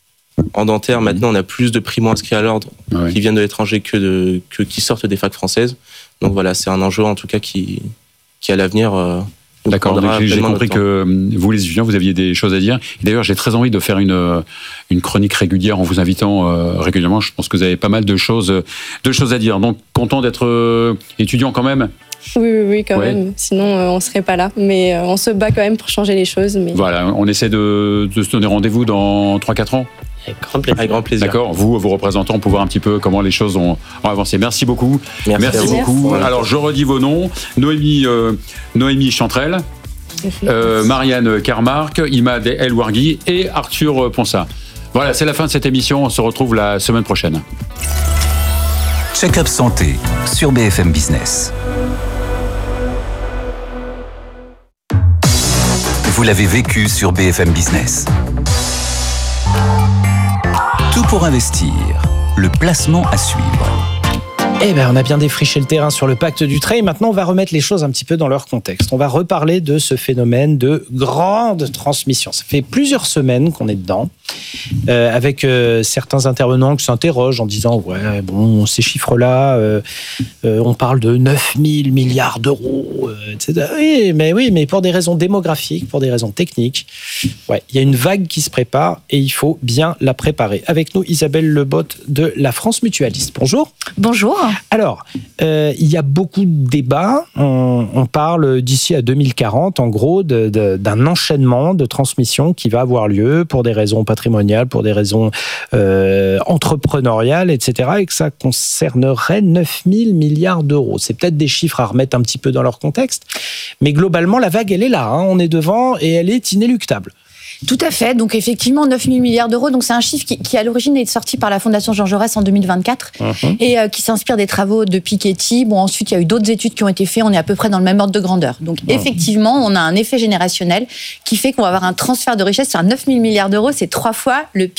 En dentaire, mmh. maintenant, on a plus de primo-inscrits à l'ordre ah oui. qui viennent de l'étranger que, de, que qui sortent des facs françaises. Donc voilà, c'est un enjeu en tout cas qui, qui à l'avenir... Euh, D'accord, donc j'ai, j'ai compris que vous, les étudiants, vous aviez des choses à dire. Et d'ailleurs, j'ai très envie de faire une, une chronique régulière en vous invitant euh, régulièrement. Je pense que vous avez pas mal de choses, de choses à dire. Donc, content d'être euh, étudiant quand même? Oui, oui, oui, quand ouais. même. Sinon, euh, on ne serait pas là. Mais euh, on se bat quand même pour changer les choses. Mais... Voilà, on essaie de, de se donner rendez-vous dans trois quatre ans? Avec grand plaisir. Avec grand plaisir. D'accord, vous, vos représentants, pour voir un petit peu comment les choses ont, ont avancé. Merci beaucoup. Merci, Merci beaucoup. Merci. Alors, je redis vos noms. Noémie, euh, Noémie Chantrel, euh, Marianne Carmark, Imad El Ouargui et Arthur Ponsat. Voilà, c'est la fin de cette émission. On se retrouve la semaine prochaine. Check-up santé sur B F M Business. Vous l'avez vécu sur B F M Business. Tout pour investir, le placement à suivre. Eh bien, on a bien défriché le terrain sur le pacte du trade. Maintenant, on va remettre les choses un petit peu dans leur contexte. On va reparler de ce phénomène de grande transmission. Ça fait plusieurs semaines qu'on est dedans, euh, avec euh, certains intervenants qui s'interrogent en disant « Ouais, bon, ces chiffres-là, euh, euh, on parle de neuf mille milliards d'euros, euh, et cetera » Oui, mais oui, mais pour des raisons démographiques, pour des raisons techniques, ouais, il y a une vague qui se prépare et il faut bien la préparer. Avec nous, Isabelle Lebotte de la France Mutualiste. Bonjour. Bonjour. Alors, euh, il y a beaucoup de débats. On, on parle d'ici à deux mille quarante, en gros, de, de, d'un enchaînement de transmission qui va avoir lieu pour des raisons patrimoniales, pour des raisons euh, entrepreneuriales, et cetera, et que ça concernerait neuf mille milliards d'euros. C'est peut-être des chiffres à remettre un petit peu dans leur contexte, mais globalement, la vague, elle est là. Hein, on est devant et elle est inéluctable. Tout à fait. Donc, effectivement, neuf mille milliards d'euros. Donc, c'est un chiffre qui, qui à l'origine, est sorti par la Fondation Jean Jaurès en deux mille vingt-quatre uh-huh. et euh, qui s'inspire des travaux de Piketty. Bon, ensuite, il y a eu d'autres études qui ont été faites. On est à peu près dans le même ordre de grandeur. Donc, uh-huh. effectivement, on a un effet générationnel qui fait qu'on va avoir un transfert de richesse sur neuf mille milliards d'euros. C'est trois fois le P I B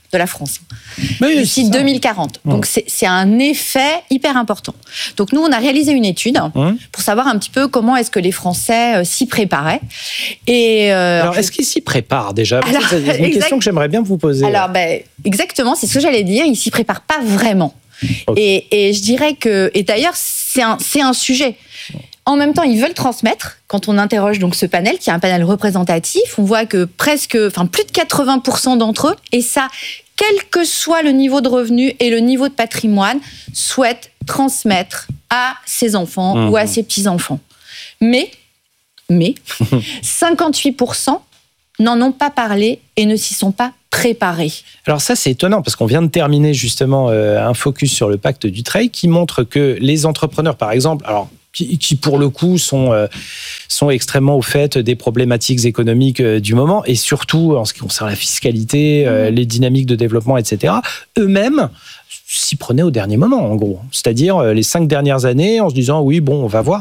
de la France oui, d'ici deux mille quarante. Mmh. Donc c'est, c'est un effet hyper important. Donc nous, on a réalisé une étude mmh. pour savoir un petit peu comment est-ce que les Français euh, s'y préparaient. Et euh, alors, est-ce qu'ils s'y préparent déjà? Alors, c'est une exact... question que j'aimerais bien vous poser. Alors, ben, exactement, c'est ce que j'allais dire. Ils s'y préparent pas vraiment. Okay. Et, et je dirais que, et d'ailleurs, c'est un, c'est un sujet. En même temps, ils veulent transmettre. Quand on interroge donc ce panel, qui est un panel représentatif, on voit que presque, enfin plus de quatre-vingts pour cent d'entre eux, et ça, quel que soit le niveau de revenu et le niveau de patrimoine, souhaitent transmettre à ses enfants mmh. ou à ses petits-enfants. Mais, mais, cinquante-huit pour cent n'en ont pas parlé et ne s'y sont pas préparés. Alors ça, c'est étonnant parce qu'on vient de terminer justement euh, un focus sur le pacte du trade qui montre que les entrepreneurs, par exemple, alors qui, qui pour le coup sont euh, sont extrêmement au fait des problématiques économiques euh, du moment et surtout en ce qui concerne la fiscalité, euh, les dynamiques de développement, et cetera. Eux-mêmes s'y prenaient au dernier moment, en gros. C'est-à-dire euh, les cinq dernières années, en se disant oui, bon, on va voir.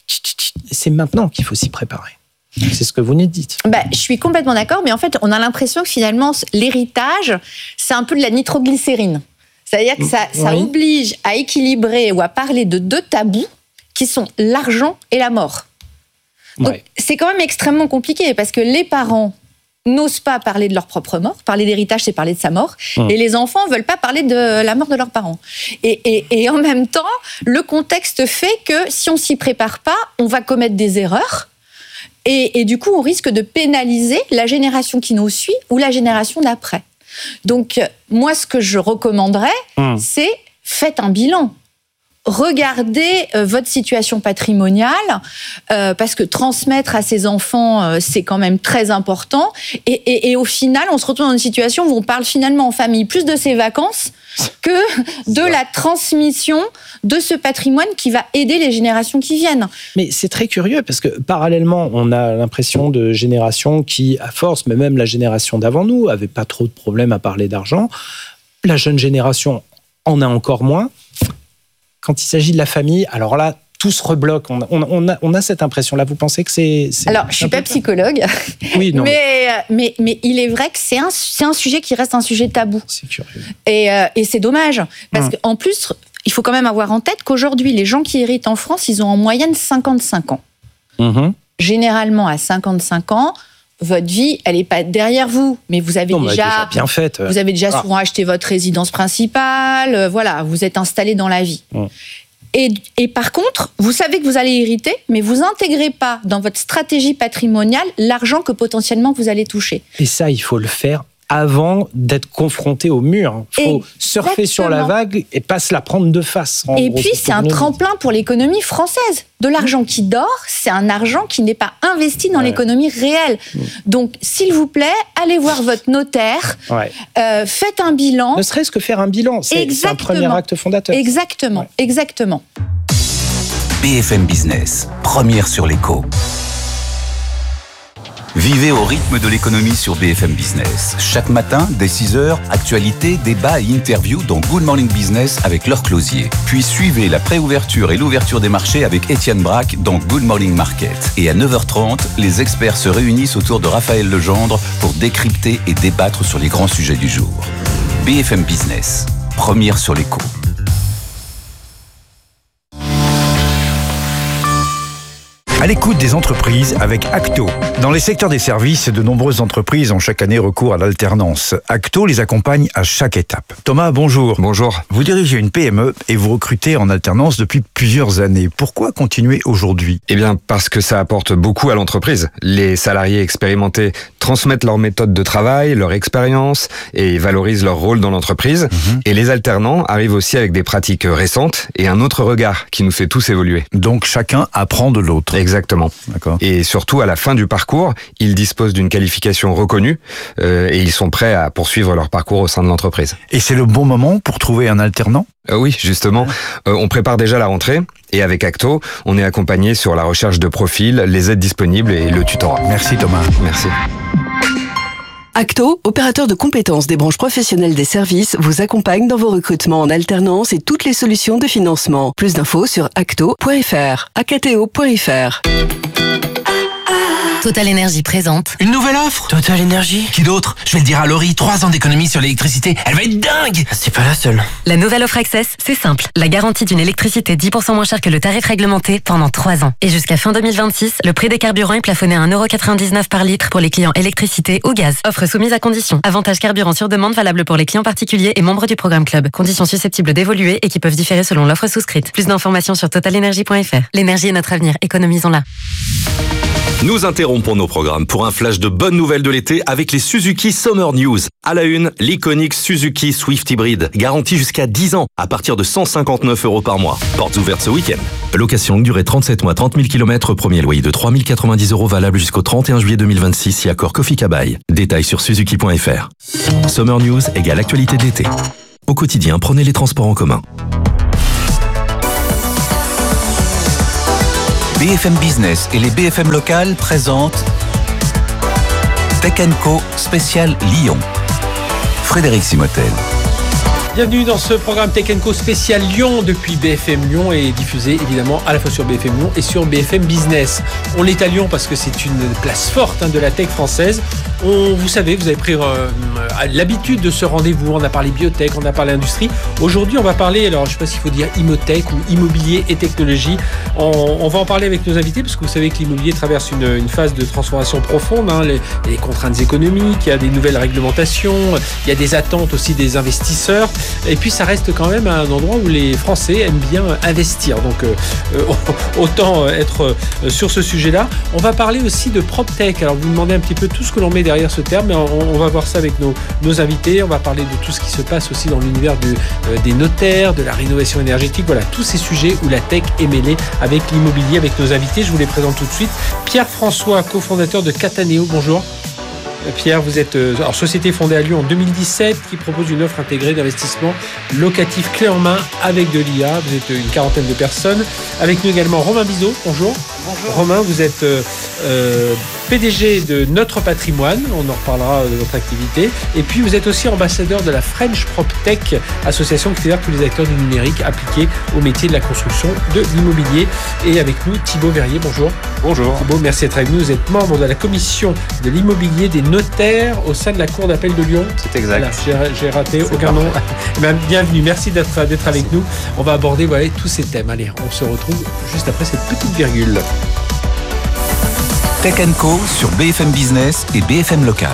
C'est maintenant qu'il faut s'y préparer. C'est ce que vous nous dites. Bah, je suis complètement d'accord, mais en fait, on a l'impression que finalement, l'héritage, c'est un peu de la nitroglycérine. C'est-à-dire que ça, ça oui. oblige à équilibrer ou à parler de deux tabous qui sont l'argent et la mort. Donc, ouais. c'est quand même extrêmement compliqué parce que les parents n'osent pas parler de leur propre mort. Parler d'héritage, c'est parler de sa mort. Mmh. Et les enfants ne veulent pas parler de la mort de leurs parents. Et, et, et en même temps, le contexte fait que si on ne s'y prépare pas, on va commettre des erreurs. Et, et du coup, on risque de pénaliser la génération qui nous suit ou la génération d'après. Donc, moi, ce que je recommanderais, mmh. c'est faites un bilan. Regardez euh, votre situation patrimoniale, euh, parce que transmettre à ses enfants, euh, c'est quand même très important. Et, et, et au final, on se retrouve dans une situation où on parle finalement en famille plus de ses vacances que de la transmission de ce patrimoine qui va aider les générations qui viennent. Mais c'est très curieux parce que parallèlement, on a l'impression de générations qui, à force, mais même la génération d'avant nous, n'avaient pas trop de problèmes à parler d'argent. La jeune génération en a encore moins. Quand il s'agit de la famille, alors là, tout se rebloque. On, on, on, a, on a cette impression-là. Vous pensez que c'est... c'est alors, je ne suis pas psychologue, oui, non. mais, mais, mais il est vrai que c'est un, c'est un sujet qui reste un sujet tabou. C'est curieux. Et, euh, et c'est dommage. Parce hum. qu'en plus, il faut quand même avoir en tête qu'aujourd'hui, les gens qui héritent en France, ils ont en moyenne cinquante-cinq ans. Hum. Généralement, à cinquante-cinq ans, votre vie, elle n'est pas derrière vous, mais vous avez non, déjà, déjà bien fait. Vous avez déjà ah. souvent acheté votre résidence principale, euh, voilà, vous êtes installé dans la vie. Mmh. Et, et par contre, vous savez que vous allez hériter, mais vous n'intégrez pas dans votre stratégie patrimoniale l'argent que potentiellement vous allez toucher. Et ça, il faut le faire avant d'être confronté au mur. Il faut Exactement. surfer sur la vague et pas se la prendre de face. Et gros, puis, c'est un tremplin pour l'économie française. De l'argent qui dort, c'est un argent qui n'est pas investi dans ouais. l'économie réelle. Mmh. Donc, s'il vous plaît, allez voir votre notaire, ouais. euh, faites un bilan. Ne serait-ce que faire un bilan, c'est, c'est un premier acte fondateur. Exactement, ouais. exactement. B F M Business, première sur l'écho. Vivez au rythme de l'économie sur B F M Business. Chaque matin, dès six heures, actualités, débats et interviews dans Good Morning Business avec Laure Closier. Puis suivez la préouverture et l'ouverture des marchés avec Étienne Braque dans Good Morning Market. Et à neuf heures trente, les experts se réunissent autour de Raphaël Legendre pour décrypter et débattre sur les grands sujets du jour. B F M Business, première sur l'écho. À l'écoute des entreprises avec Acto. Dans les secteurs des services, de nombreuses entreprises ont chaque année recours à l'alternance. Acto les accompagne à chaque étape. Thomas, bonjour. Bonjour. Vous dirigez une P M E et vous recrutez en alternance depuis plusieurs années. Pourquoi continuer aujourd'hui ? Eh bien, parce que ça apporte beaucoup à l'entreprise. Les salariés expérimentés transmettent leurs méthodes de travail, leur expérience et valorisent leur rôle dans l'entreprise. Mmh. Et les alternants arrivent aussi avec des pratiques récentes et un autre regard qui nous fait tous évoluer. Donc chacun apprend de l'autre. Exactement. D'accord. Et surtout, à la fin du parcours, ils disposent d'une qualification reconnue euh, et ils sont prêts à poursuivre leur parcours au sein de l'entreprise. Et c'est le bon moment pour trouver un alternant ? euh, Oui, justement. Euh, on prépare déjà la rentrée et avec Acto, on est accompagné sur la recherche de profils, les aides disponibles et le tutorat. Merci Thomas. Merci. Acto, opérateur de compétences des branches professionnelles des services, vous accompagne dans vos recrutements en alternance et toutes les solutions de financement. Plus d'infos sur acto point f r, acto point f r. Total Energy présente. Une nouvelle offre Total Energy. Qui d'autre? Je vais le dire à Laurie, trois ans d'économie sur l'électricité. Elle va être dingue. C'est pas la seule. La nouvelle offre Access, c'est simple. La garantie d'une électricité dix pour cent moins chère que le tarif réglementé pendant trois ans. Et jusqu'à fin deux mille vingt-six, le prix des carburants est plafonné à un euro quatre-vingt-dix-neuf par litre pour les clients électricité ou gaz. Offre soumise à conditions. Avantage carburant sur demande valable pour les clients particuliers et membres du programme Club. Conditions susceptibles d'évoluer et qui peuvent différer selon l'offre souscrite. Plus d'informations sur total energy point f r. L'énergie est notre avenir, économisons-la. Nous interrompons nos programmes pour un flash de bonnes nouvelles de l'été avec les Suzuki Summer News. À la une, l'iconique Suzuki Swift Hybrid, garantie jusqu'à dix ans, à partir de cent cinquante-neuf euros par mois. Portes ouvertes ce week-end. Location longue durée trente-sept mois, trente mille kilomètres, premier loyer de trois mille quatre-vingt-dix euros valable jusqu'au trente et un juillet deux mille vingt-six, si accord Kofi Kabai. Détails sur suzuki point f r. Summer News égale actualité de l'été. Au quotidien, prenez les transports en commun. B F M Business et les B F M locales présentent Tech and Co spécial Lyon. Frédéric Simotel. Bienvenue dans ce programme Tech and Co spécial Lyon depuis B F M Lyon et diffusé évidemment à la fois sur B F M Lyon et sur B F M Business. On est à Lyon parce que c'est une place forte hein, de la tech française. On, vous savez, vous avez pris euh, l'habitude de ce rendez-vous. On a parlé biotech, on a parlé industrie. Aujourd'hui, on va parler, alors je ne sais pas s'il faut dire imotech ou immobilier et technologie. On, on va en parler avec nos invités parce que vous savez que l'immobilier traverse une, une phase de transformation profonde. Hein, les, les contraintes économiques, il y a des nouvelles réglementations, il y a des attentes aussi des investisseurs. Et puis ça reste quand même un endroit où les Français aiment bien investir. Donc euh, autant être sur ce sujet-là. On va parler aussi de PropTech. Alors vous me demandez un petit peu tout ce que l'on met derrière ce terme, mais on, on va voir ça avec nos, nos invités. On va parler de tout ce qui se passe aussi dans l'univers du, euh, des notaires, de la rénovation énergétique. Voilà, tous ces sujets où la tech est mêlée avec l'immobilier, avec nos invités. Je vous les présente tout de suite. Pierre-François, cofondateur de Cataneo. Bonjour. Pierre, vous êtes euh, alors, société fondée à Lyon en deux mille dix-sept qui propose une offre intégrée d'investissement locatif clé en main avec de l'I A. Vous êtes une quarantaine de personnes. Avec nous également Romain Bizot. Bonjour. Bonjour. Romain, vous êtes euh, euh, P D G de Notre Patrimoine. On en reparlera de votre activité. Et puis vous êtes aussi ambassadeur de la French PropTech, association qui fédère tous les acteurs du numérique appliqués au métier de la construction de l'immobilier. Et avec nous Thibaut Verrier. Bonjour. Bonjour. Thibaut, merci d'être avec nous. Vous êtes membre de la commission de l'immobilier des notaire au sein de la Cour d'appel de Lyon. C'est exact. Voilà, j'ai, j'ai raté c'est aucun nom. Ben, bienvenue, merci d'être, d'être avec nous. On va aborder voilà, tous ces thèmes. Allez, on se retrouve juste après cette petite virgule. Tech and Co sur B F M Business et B F M Local.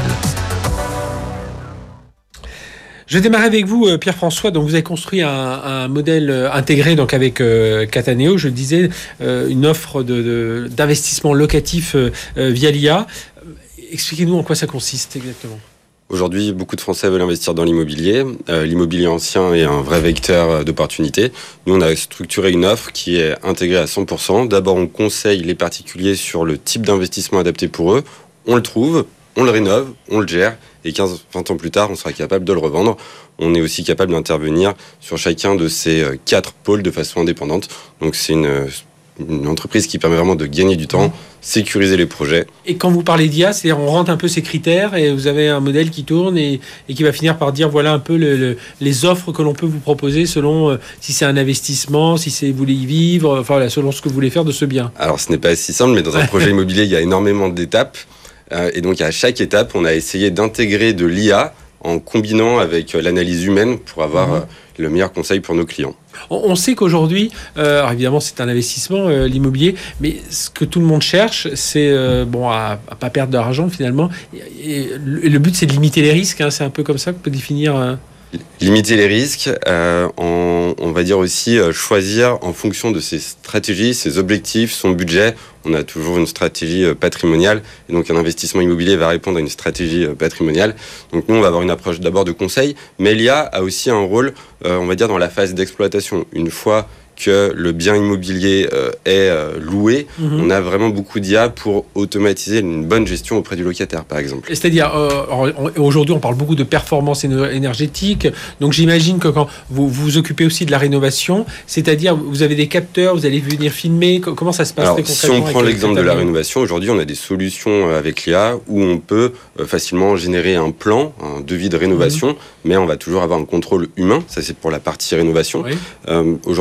Je démarre avec vous, Pierre-François. Donc, vous avez construit un, un modèle intégré donc avec euh, Cataneo, je le disais, euh, une offre de, de, d'investissement locatif euh, via l'I A. Expliquez-nous en quoi ça consiste exactement. Aujourd'hui, beaucoup de Français veulent investir dans l'immobilier. Euh, l'immobilier ancien est un vrai vecteur d'opportunités. Nous, on a structuré une offre qui est intégrée à cent pour cent. D'abord, on conseille les particuliers sur le type d'investissement adapté pour eux. On le trouve, on le rénove, on le gère. Et quinze à vingt ans plus tard, on sera capable de le revendre. On est aussi capable d'intervenir sur chacun de ces quatre pôles de façon indépendante. Donc, c'est une... une entreprise qui permet vraiment de gagner du temps, sécuriser les projets. Et quand vous parlez d'I A, c'est-à-dire on rentre un peu ces critères et vous avez un modèle qui tourne et, et qui va finir par dire voilà un peu le, le, les offres que l'on peut vous proposer selon euh, si c'est un investissement, si c'est vous voulez y vivre, enfin voilà, selon ce que vous voulez faire de ce bien. Alors ce n'est pas si simple, mais dans un projet immobilier, il y a énormément d'étapes. Euh, et donc à chaque étape, on a essayé d'intégrer de l'I A en combinant avec l'analyse humaine pour avoir mmh. le meilleur conseil pour nos clients. On sait qu'aujourd'hui, euh, alors évidemment c'est un investissement, euh, l'immobilier, mais ce que tout le monde cherche, c'est euh, bon, à ne pas perdre d'argent finalement. Et, et le, le but c'est de limiter les risques, hein, c'est un peu comme ça qu'on peut définir... Euh... Limiter les risques, euh, en, on va dire aussi euh, choisir en fonction de ses stratégies, ses objectifs, son budget. On a toujours une stratégie euh, patrimoniale et donc un investissement immobilier va répondre à une stratégie euh, patrimoniale. Donc nous, on va avoir une approche d'abord de conseil, mais l'I A a aussi un rôle, euh, on va dire, dans la phase d'exploitation. Une fois que le bien immobilier euh, est euh, loué, mmh. on a vraiment beaucoup d'I A pour automatiser une bonne gestion auprès du locataire, par exemple. C'est-à-dire, euh, aujourd'hui, on parle beaucoup de performance énergétique, donc j'imagine que quand vous vous occupez aussi de la rénovation, c'est-à-dire, vous avez des capteurs, vous allez venir filmer, comment ça se passe? Alors, si on prend l'exemple de la rénovation, aujourd'hui, on a des solutions avec l'I A où on peut euh, facilement générer un plan, un devis de rénovation, mmh. mais on va toujours avoir un contrôle humain, ça c'est pour la partie rénovation. Oui. Euh, aujourd'hui, l'I A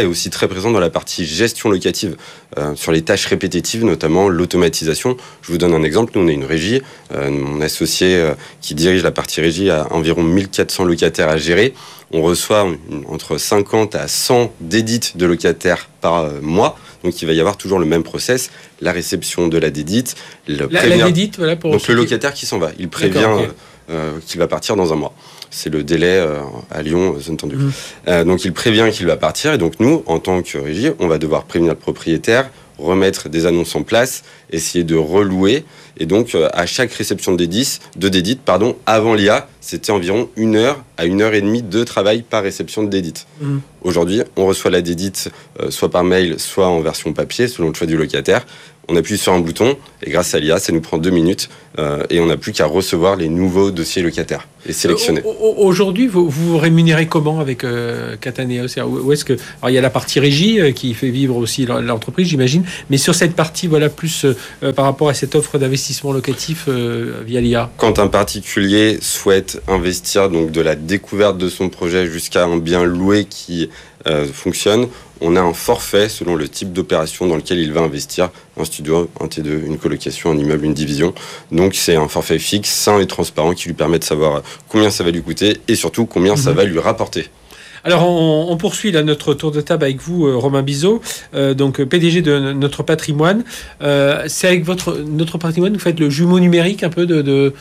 est aussi très présent dans la partie gestion locative, euh, sur les tâches répétitives, notamment l'automatisation. Je vous donne un exemple. Nous, on est une régie. Euh, mon associé euh, qui dirige la partie régie a environ mille quatre cents locataires à gérer. On reçoit une, entre cinquante à cent dédites de locataires par euh, mois. Donc, il va y avoir toujours le même process, la réception de la dédite. Le la, la dédite, voilà, pour... Donc, le locataire qui s'en va, il prévient okay. euh, qu'il va partir dans un mois. C'est le délai euh, à Lyon, zone tendue. Mmh. Euh, donc, il prévient qu'il va partir. Et donc, nous, en tant que régie, on va devoir prévenir le propriétaire, remettre des annonces en place, essayer de relouer. Et donc, euh, à chaque réception de dédite, de dédite pardon, avant l'I A, c'était environ une heure à une heure et demie de travail par réception de dédite. Mmh. Aujourd'hui, on reçoit la dédite euh, soit par mail, soit en version papier, selon le choix du locataire. On appuie sur un bouton et grâce à l'I A, ça nous prend deux minutes euh, et on n'a plus qu'à recevoir les nouveaux dossiers locataires et sélectionner. Euh, aujourd'hui, vous vous rémunérez comment avec euh, Cataneo? Où est-ce que alors, il y a la partie régie euh, qui fait vivre aussi l'entreprise, j'imagine, mais sur cette partie, voilà, plus euh, par rapport à cette offre d'investissement locatif euh, via l'I A. Quand un particulier souhaite investir donc de la découverte de son projet jusqu'à un bien loué qui euh, fonctionne, on a un forfait selon le type d'opération dans lequel il va investir, un studio, un T deux, une colocation, un immeuble, une division. Donc c'est un forfait fixe, sain et transparent qui lui permet de savoir combien ça va lui coûter et surtout combien mmh. ça va lui rapporter. Alors, on, on poursuit là notre tour de table avec vous, euh, Romain Bizot, euh, donc P D G de Notre Patrimoine. Euh, c'est avec votre Notre Patrimoine, vous faites le jumeau numérique un peu de, de,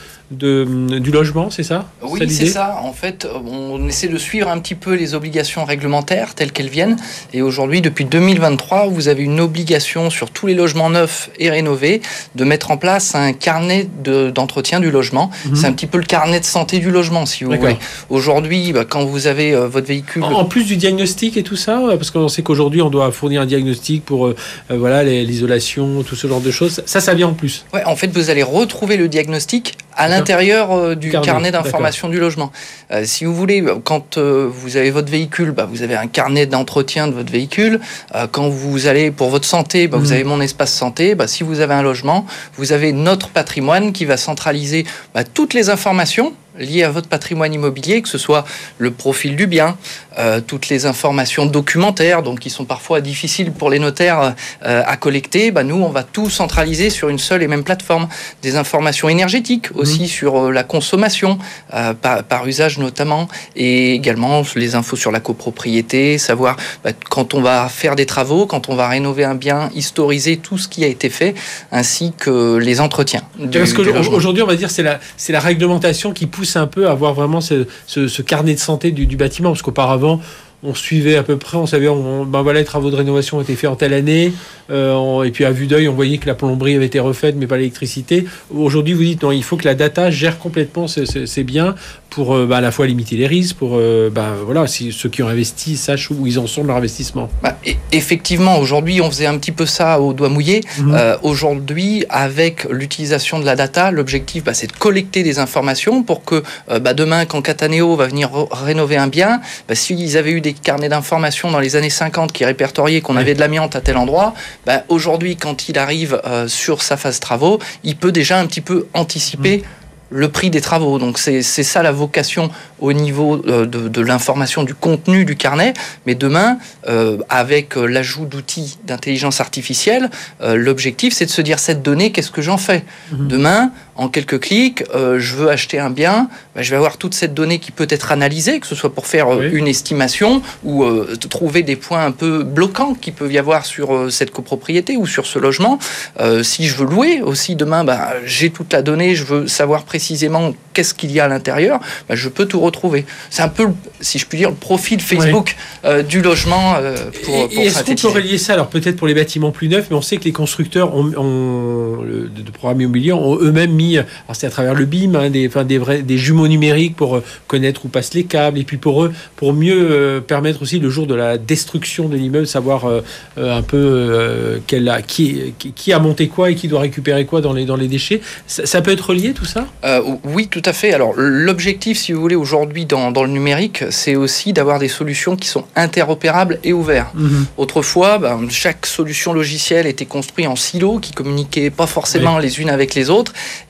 de du logement, c'est ça? Oui, c'est ça. En fait, on essaie de suivre un petit peu les obligations réglementaires telles qu'elles viennent. Et aujourd'hui, depuis deux mille vingt-trois, vous avez une obligation sur tous les logements neufs et rénovés de mettre en place un carnet de, d'entretien du logement. Mmh. C'est un petit peu le carnet de santé du logement, si vous D'accord. voulez. Aujourd'hui, bah, quand vous avez euh, votre véhicule... En plus du diagnostic et tout ça, parce qu'on sait qu'aujourd'hui on doit fournir un diagnostic pour euh, voilà les, l'isolation, tout ce genre de choses. Ça, ça vient en plus. Ouais, en fait, vous allez retrouver le diagnostic à D'accord. l'intérieur euh, du carnet, carnet d'information D'accord. du logement. Euh, si vous voulez, quand euh, vous avez votre véhicule, bah, vous avez un carnet d'entretien de votre véhicule. Euh, quand vous allez pour votre santé, bah, mmh. vous avez mon espace santé. Bah, si vous avez un logement, vous avez Notre Patrimoine qui va centraliser bah, toutes les informations liées à votre patrimoine immobilier, que ce soit le profil du bien, euh, toutes les informations documentaires, donc qui sont parfois difficiles pour les notaires euh, à collecter. Bah, nous, on va tout centraliser sur une seule et même plateforme. Des informations énergétiques aussi mmh. sur euh, la consommation, euh, par, par usage notamment, et également les infos sur la copropriété, savoir bah, quand on va faire des travaux, quand on va rénover un bien, historiser tout ce qui a été fait, ainsi que les entretiens. Du, Parce qu'aujourd'hui, on va dire c'est la, c'est la réglementation qui pousse un peu à avoir vraiment ce, ce, ce carnet de santé du, du bâtiment, parce qu'auparavant on suivait à peu près, on savait, on, ben voilà, les travaux de rénovation ont été faits en telle année, euh, on, et puis à vue d'œil, on voyait que la plomberie avait été refaite, mais pas l'électricité. Aujourd'hui, vous dites non, il faut que la data gère complètement ces, ces, ces biens pour euh, ben, à la fois limiter les risques, pour euh, ben, voilà, si ceux qui ont investi sachent où ils en sont de leur investissement. Bah, et, effectivement, aujourd'hui, on faisait un petit peu ça au doigt mouillé. Mmh. Euh, aujourd'hui, avec l'utilisation de la data, l'objectif, bah, c'est de collecter des informations pour que euh, bah, demain, quand Cataneo va venir r- rénover un bien, bah, s'ils avaient eu des carnets d'informations dans les années cinquante qui répertoriaient qu'on avait de l'amiante à tel endroit, bah, aujourd'hui, quand il arrive euh, sur sa phase travaux, il peut déjà un petit peu anticiper mmh. le prix des travaux. Donc c'est, c'est ça la vocation au niveau de, de l'information, du contenu du carnet. Mais demain, euh, avec l'ajout d'outils d'intelligence artificielle, euh, l'objectif, c'est de se dire, cette donnée, qu'est-ce que j'en fais ? Mmh. Demain, en quelques clics, euh, je veux acheter un bien, ben, je vais avoir toute cette donnée qui peut être analysée, que ce soit pour faire euh, oui. une estimation ou euh, trouver des points un peu bloquants qu'il peut y avoir sur euh, cette copropriété ou sur ce logement. Euh, si je veux louer aussi demain, ben, j'ai toute la donnée, je veux savoir précisément qu'est-ce qu'il y a à l'intérieur, ben, je peux tout retrouver. C'est un peu, si je puis dire, le profil Facebook oui. euh, du logement euh, pour, et, pour et est-ce qu'on peut relier ça, alors peut-être pour les bâtiments plus neufs, mais on sait que les constructeurs ont, ont, le, de, de programmes immobiliers ont eux-mêmes mis, alors c'est à travers le B I M, hein, des, enfin, des, vrais, des jumeaux numériques pour euh, connaître où passent les câbles, et puis pour eux, pour mieux euh, permettre aussi le jour de la destruction de l'immeuble, savoir euh, euh, un peu euh, quel a, qui, qui, qui a monté quoi et qui doit récupérer quoi dans les, dans les déchets. Ça, ça peut être relié tout ça ? euh, Oui, tout à fait. Alors l'objectif, si vous voulez, aujourd'hui dans, dans le numérique, c'est aussi d'avoir des solutions qui sont interopérables et ouvertes. Mmh. Autrefois, ben, chaque solution logicielle était construite en silos qui communiquaient pas forcément oui. les unes avec les autres,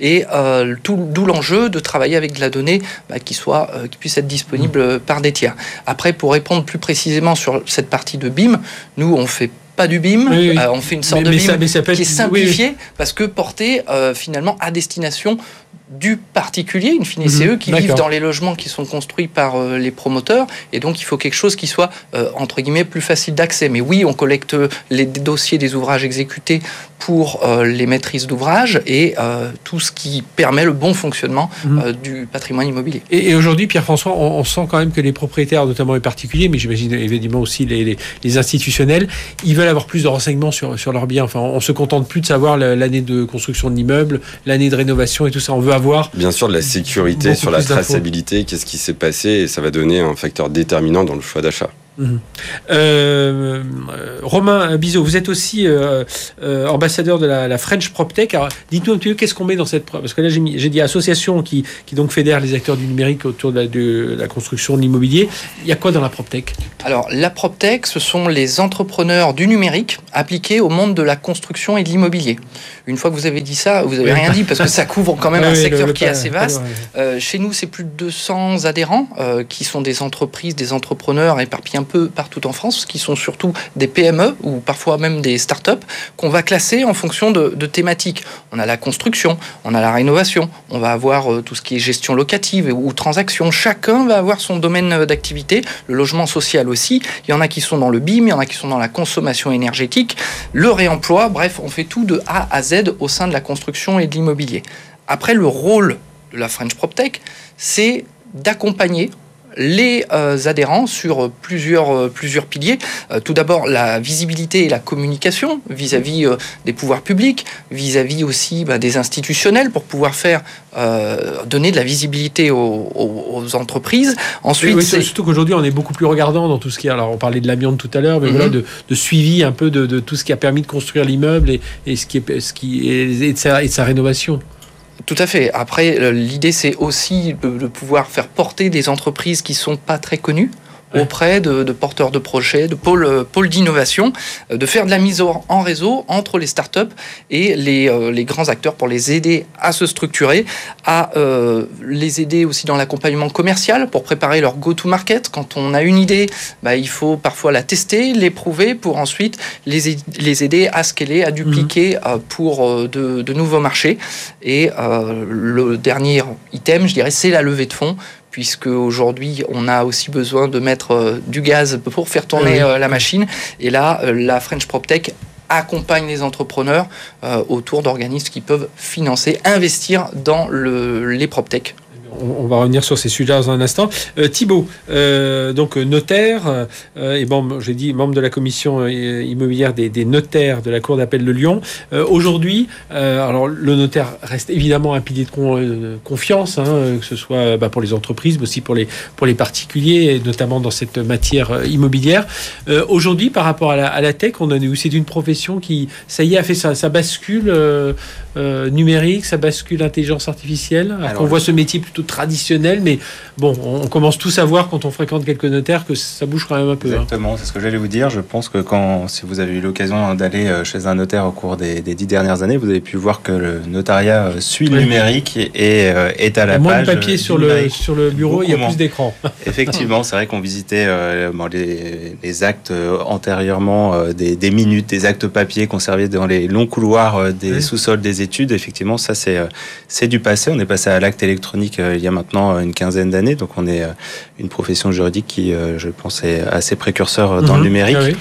Et euh, tout, d'où l'enjeu de travailler avec de la donnée bah, qui, soit, euh, qui puisse être disponible mmh. par des tiers. Après, pour répondre plus précisément sur cette partie de B I M, nous, on fait pas du B I M, oui, oui. Euh, on fait une sorte mais, de mais B I M ça, ça qui est simplifié oui, oui. parce que porté euh, finalement à destination du particulier, in fine, mmh, c'est eux qui d'accord. vivent dans les logements qui sont construits par euh, les promoteurs, et donc il faut quelque chose qui soit, euh, entre guillemets, plus facile d'accès. Mais oui, on collecte les dossiers des ouvrages exécutés pour euh, les maîtrises d'ouvrage et euh, tout ce qui permet le bon fonctionnement mmh. euh, du patrimoine immobilier. Et, et aujourd'hui, Pierre-François, on, on sent quand même que les propriétaires, notamment les particuliers, mais j'imagine évidemment aussi les, les, les institutionnels, ils veulent avoir plus de renseignements sur, sur leurs biens. Enfin, on ne se contente plus de savoir l'année de construction de l'immeuble, l'année de rénovation et tout ça. On veut avoir... Bien sûr, de la sécurité, sur la traçabilité, qu'est-ce qui s'est passé, et ça va donner un facteur déterminant dans le choix d'achat. Mmh. Euh, Romain Bizot, vous êtes aussi euh, euh, ambassadeur de la, la French PropTech. Alors, dites-nous un petit peu qu'est-ce qu'on met dans cette... Parce que là, j'ai, mis, j'ai dit association qui, qui donc fédère les acteurs du numérique autour de la, de la construction de l'immobilier. Il y a quoi dans la PropTech ? Alors, la PropTech, ce sont les entrepreneurs du numérique appliqués au monde de la construction et de l'immobilier. Une fois que vous avez dit ça, vous n'avez oui. rien dit, parce que ça couvre quand même oui, un secteur le, le qui est assez vaste. Euh, chez nous, c'est plus de deux cents adhérents euh, qui sont des entreprises, des entrepreneurs éparpillés un peu partout en France, qui sont surtout des P M E ou parfois même des start-up qu'on va classer en fonction de, de thématiques. On a la construction, on a la rénovation, on va avoir euh, tout ce qui est gestion locative ou, ou transaction. Chacun va avoir son domaine d'activité, le logement social aussi. Il y en a qui sont dans le B I M, il y en a qui sont dans la consommation énergétique, le réemploi. Bref, on fait tout de A à Z au sein de la construction et de l'immobilier. Après, le rôle de la French PropTech, c'est d'accompagner les euh, adhérents sur plusieurs, euh, plusieurs piliers. Euh, tout d'abord, la visibilité et la communication vis-à-vis euh, des pouvoirs publics, vis-à-vis aussi bah, des institutionnels pour pouvoir faire euh, donner de la visibilité aux, aux, aux entreprises. Ensuite, oui, oui, surtout qu'aujourd'hui, on est beaucoup plus regardant dans tout ce qui est... Alors, on parlait de l'amiante tout à l'heure, mais mm-hmm. voilà, de, de suivi un peu de, de tout ce qui a permis de construire l'immeuble et, et, ce qui est, ce qui est, et, de sa, et de sa rénovation. Tout à fait. Après, l'idée, c'est aussi de, de pouvoir faire porter des entreprises qui ne sont pas très connues auprès de, de porteurs de projets, de pôles, pôles d'innovation, de faire de la mise en réseau entre les startups et les, euh, les grands acteurs pour les aider à se structurer, à euh, les aider aussi dans l'accompagnement commercial pour préparer leur go-to-market. Quand on a une idée, bah, il faut parfois la tester, l'éprouver pour ensuite les, les aider à scaler, à dupliquer mmh. euh, pour euh, de, de nouveaux marchés. Et euh, le dernier item, je dirais, c'est la levée de fonds, puisque aujourd'hui on a aussi besoin de mettre euh, du gaz pour faire tourner oui. euh, la machine. Et là, euh, la French PropTech accompagne les entrepreneurs euh, autour d'organismes qui peuvent financer, investir dans le, les PropTech. On va revenir sur ces sujets dans un instant. Euh, Thibaut, euh, donc notaire euh, et membre, j'ai dit membre de la commission immobilière des, des notaires de la Cour d'appel de Lyon. Euh, aujourd'hui, euh, alors le notaire reste évidemment un pilier de con, euh, confiance, hein, que ce soit bah, pour les entreprises, mais aussi pour les pour les particuliers, et notamment dans cette matière immobilière. Euh, aujourd'hui, par rapport à la, à la tech, on en est où? C'est une profession qui, ça y est, a fait ça, ça bascule euh, euh, numérique, ça bascule intelligence artificielle. Alors, alors on voit ce métier plutôt traditionnel, mais bon, on commence tous à voir quand on fréquente quelques notaires que ça bouge quand même un peu. Exactement, hein. C'est ce que j'allais vous dire. Je pense que quand, si vous avez eu l'occasion d'aller chez un notaire au cours des, des dix dernières années, vous avez pu voir que le notariat suit le oui. numérique et est à la page. Il y a moins de papier sur le, sur le bureau, beaucoup il y a moins. Plus d'écran. Effectivement, c'est vrai qu'on visitait euh, bon, les, les actes euh, antérieurement, euh, des, des minutes, des actes papier conservés dans les longs couloirs euh, des oui. sous-sols des études. Effectivement, ça c'est, euh, c'est du passé. On est passé à l'acte électronique euh, il y a maintenant une quinzaine d'années, donc on est une profession juridique qui, je pense, est assez précurseur dans mmh, le numérique. Ah oui.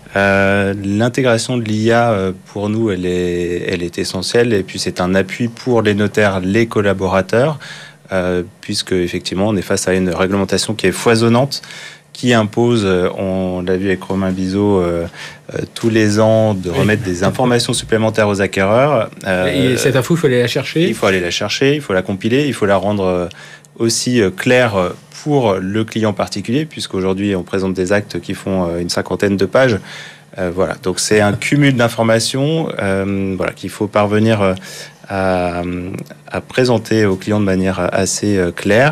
Euh, l'intégration de l'I A, pour nous, elle est, elle est essentielle, et puis c'est un appui pour les notaires, les collaborateurs, euh, puisque effectivement on est face à une réglementation qui est foisonnante, qui impose, on l'a vu avec Romain Bizot, euh, euh, tous les ans de remettre oui. des informations supplémentaires aux acquéreurs. Euh, et cette info, il faut aller la chercher. Il faut aller la chercher, il faut la compiler, il faut la rendre aussi claire pour le client particulier, puisqu'aujourd'hui on présente des actes qui font une cinquantaine de pages. Euh, voilà, donc c'est un cumul d'informations euh, voilà, qu'il faut parvenir à, à présenter aux clients de manière assez claire.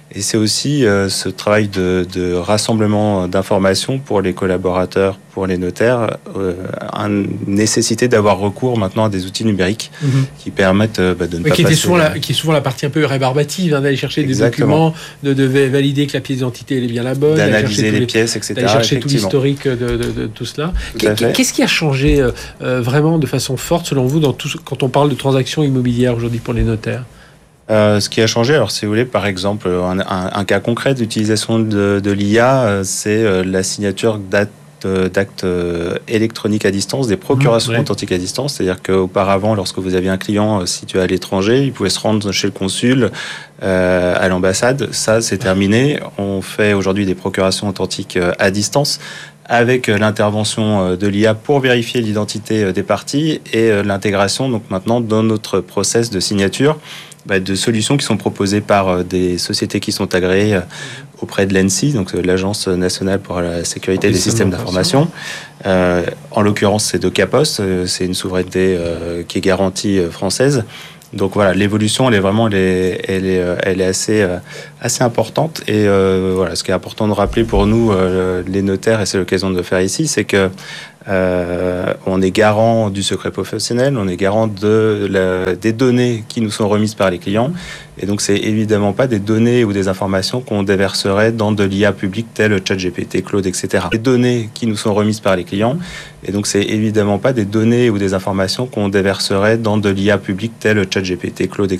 Et c'est aussi euh, ce travail de, de rassemblement d'informations pour les collaborateurs, pour les notaires, euh, une nécessité d'avoir recours maintenant à des outils numériques mmh. qui permettent euh, bah, de ne oui, pas qui passer... Était souvent la, qui est souvent la partie un peu rébarbative, hein, d'aller chercher Exactement. des documents, de, de valider que la pièce d'identité elle est bien la bonne, d'analyser les, les pièces, et cetera. D'aller chercher tout l'historique de, de, de, de tout cela. Tout Qu'est-ce qui a changé euh, vraiment de façon forte, selon vous, dans tout, quand on parle de transactions immobilières aujourd'hui pour les notaires ? Euh, ce qui a changé, alors si vous voulez, par exemple, un, un, un cas concret d'utilisation de, de l'I A, euh, c'est euh, la signature d'actes d'actes électroniques à distance, des procurations mmh, ouais. authentiques à distance. C'est-à-dire qu'auparavant, lorsque vous aviez un client situé à l'étranger, il pouvait se rendre chez le consul, euh, à l'ambassade. Ça, c'est terminé. On fait aujourd'hui des procurations authentiques à distance, avec l'intervention de l'I A pour vérifier l'identité des parties et l'intégration, donc maintenant, dans notre process de signature, bah, de solutions qui sont proposées par des sociétés qui sont agréées auprès de l'A N S I, donc l'Agence nationale pour la sécurité des systèmes d'information. Euh, en l'occurrence, c'est Docapos, c'est une souveraineté euh, qui est garantie euh, française. Donc voilà, l'évolution, elle est vraiment, elle est, elle est, elle est assez, assez importante. Et euh, voilà, ce qui est important de rappeler pour nous, euh, les notaires, et c'est l'occasion de le faire ici, c'est que euh, on est garant du secret professionnel, on est garant de la, des données qui nous sont remises par les clients. Et donc, c'est évidemment pas des données ou des informations qu'on déverserait dans de l'I A publique telle ChatGPT, Claude, et cetera. Des données qui nous sont remises par les clients. Et donc, c'est évidemment pas des données ou des informations qu'on déverserait dans de l'I A publique telle ChatGPT, Claude, et cetera.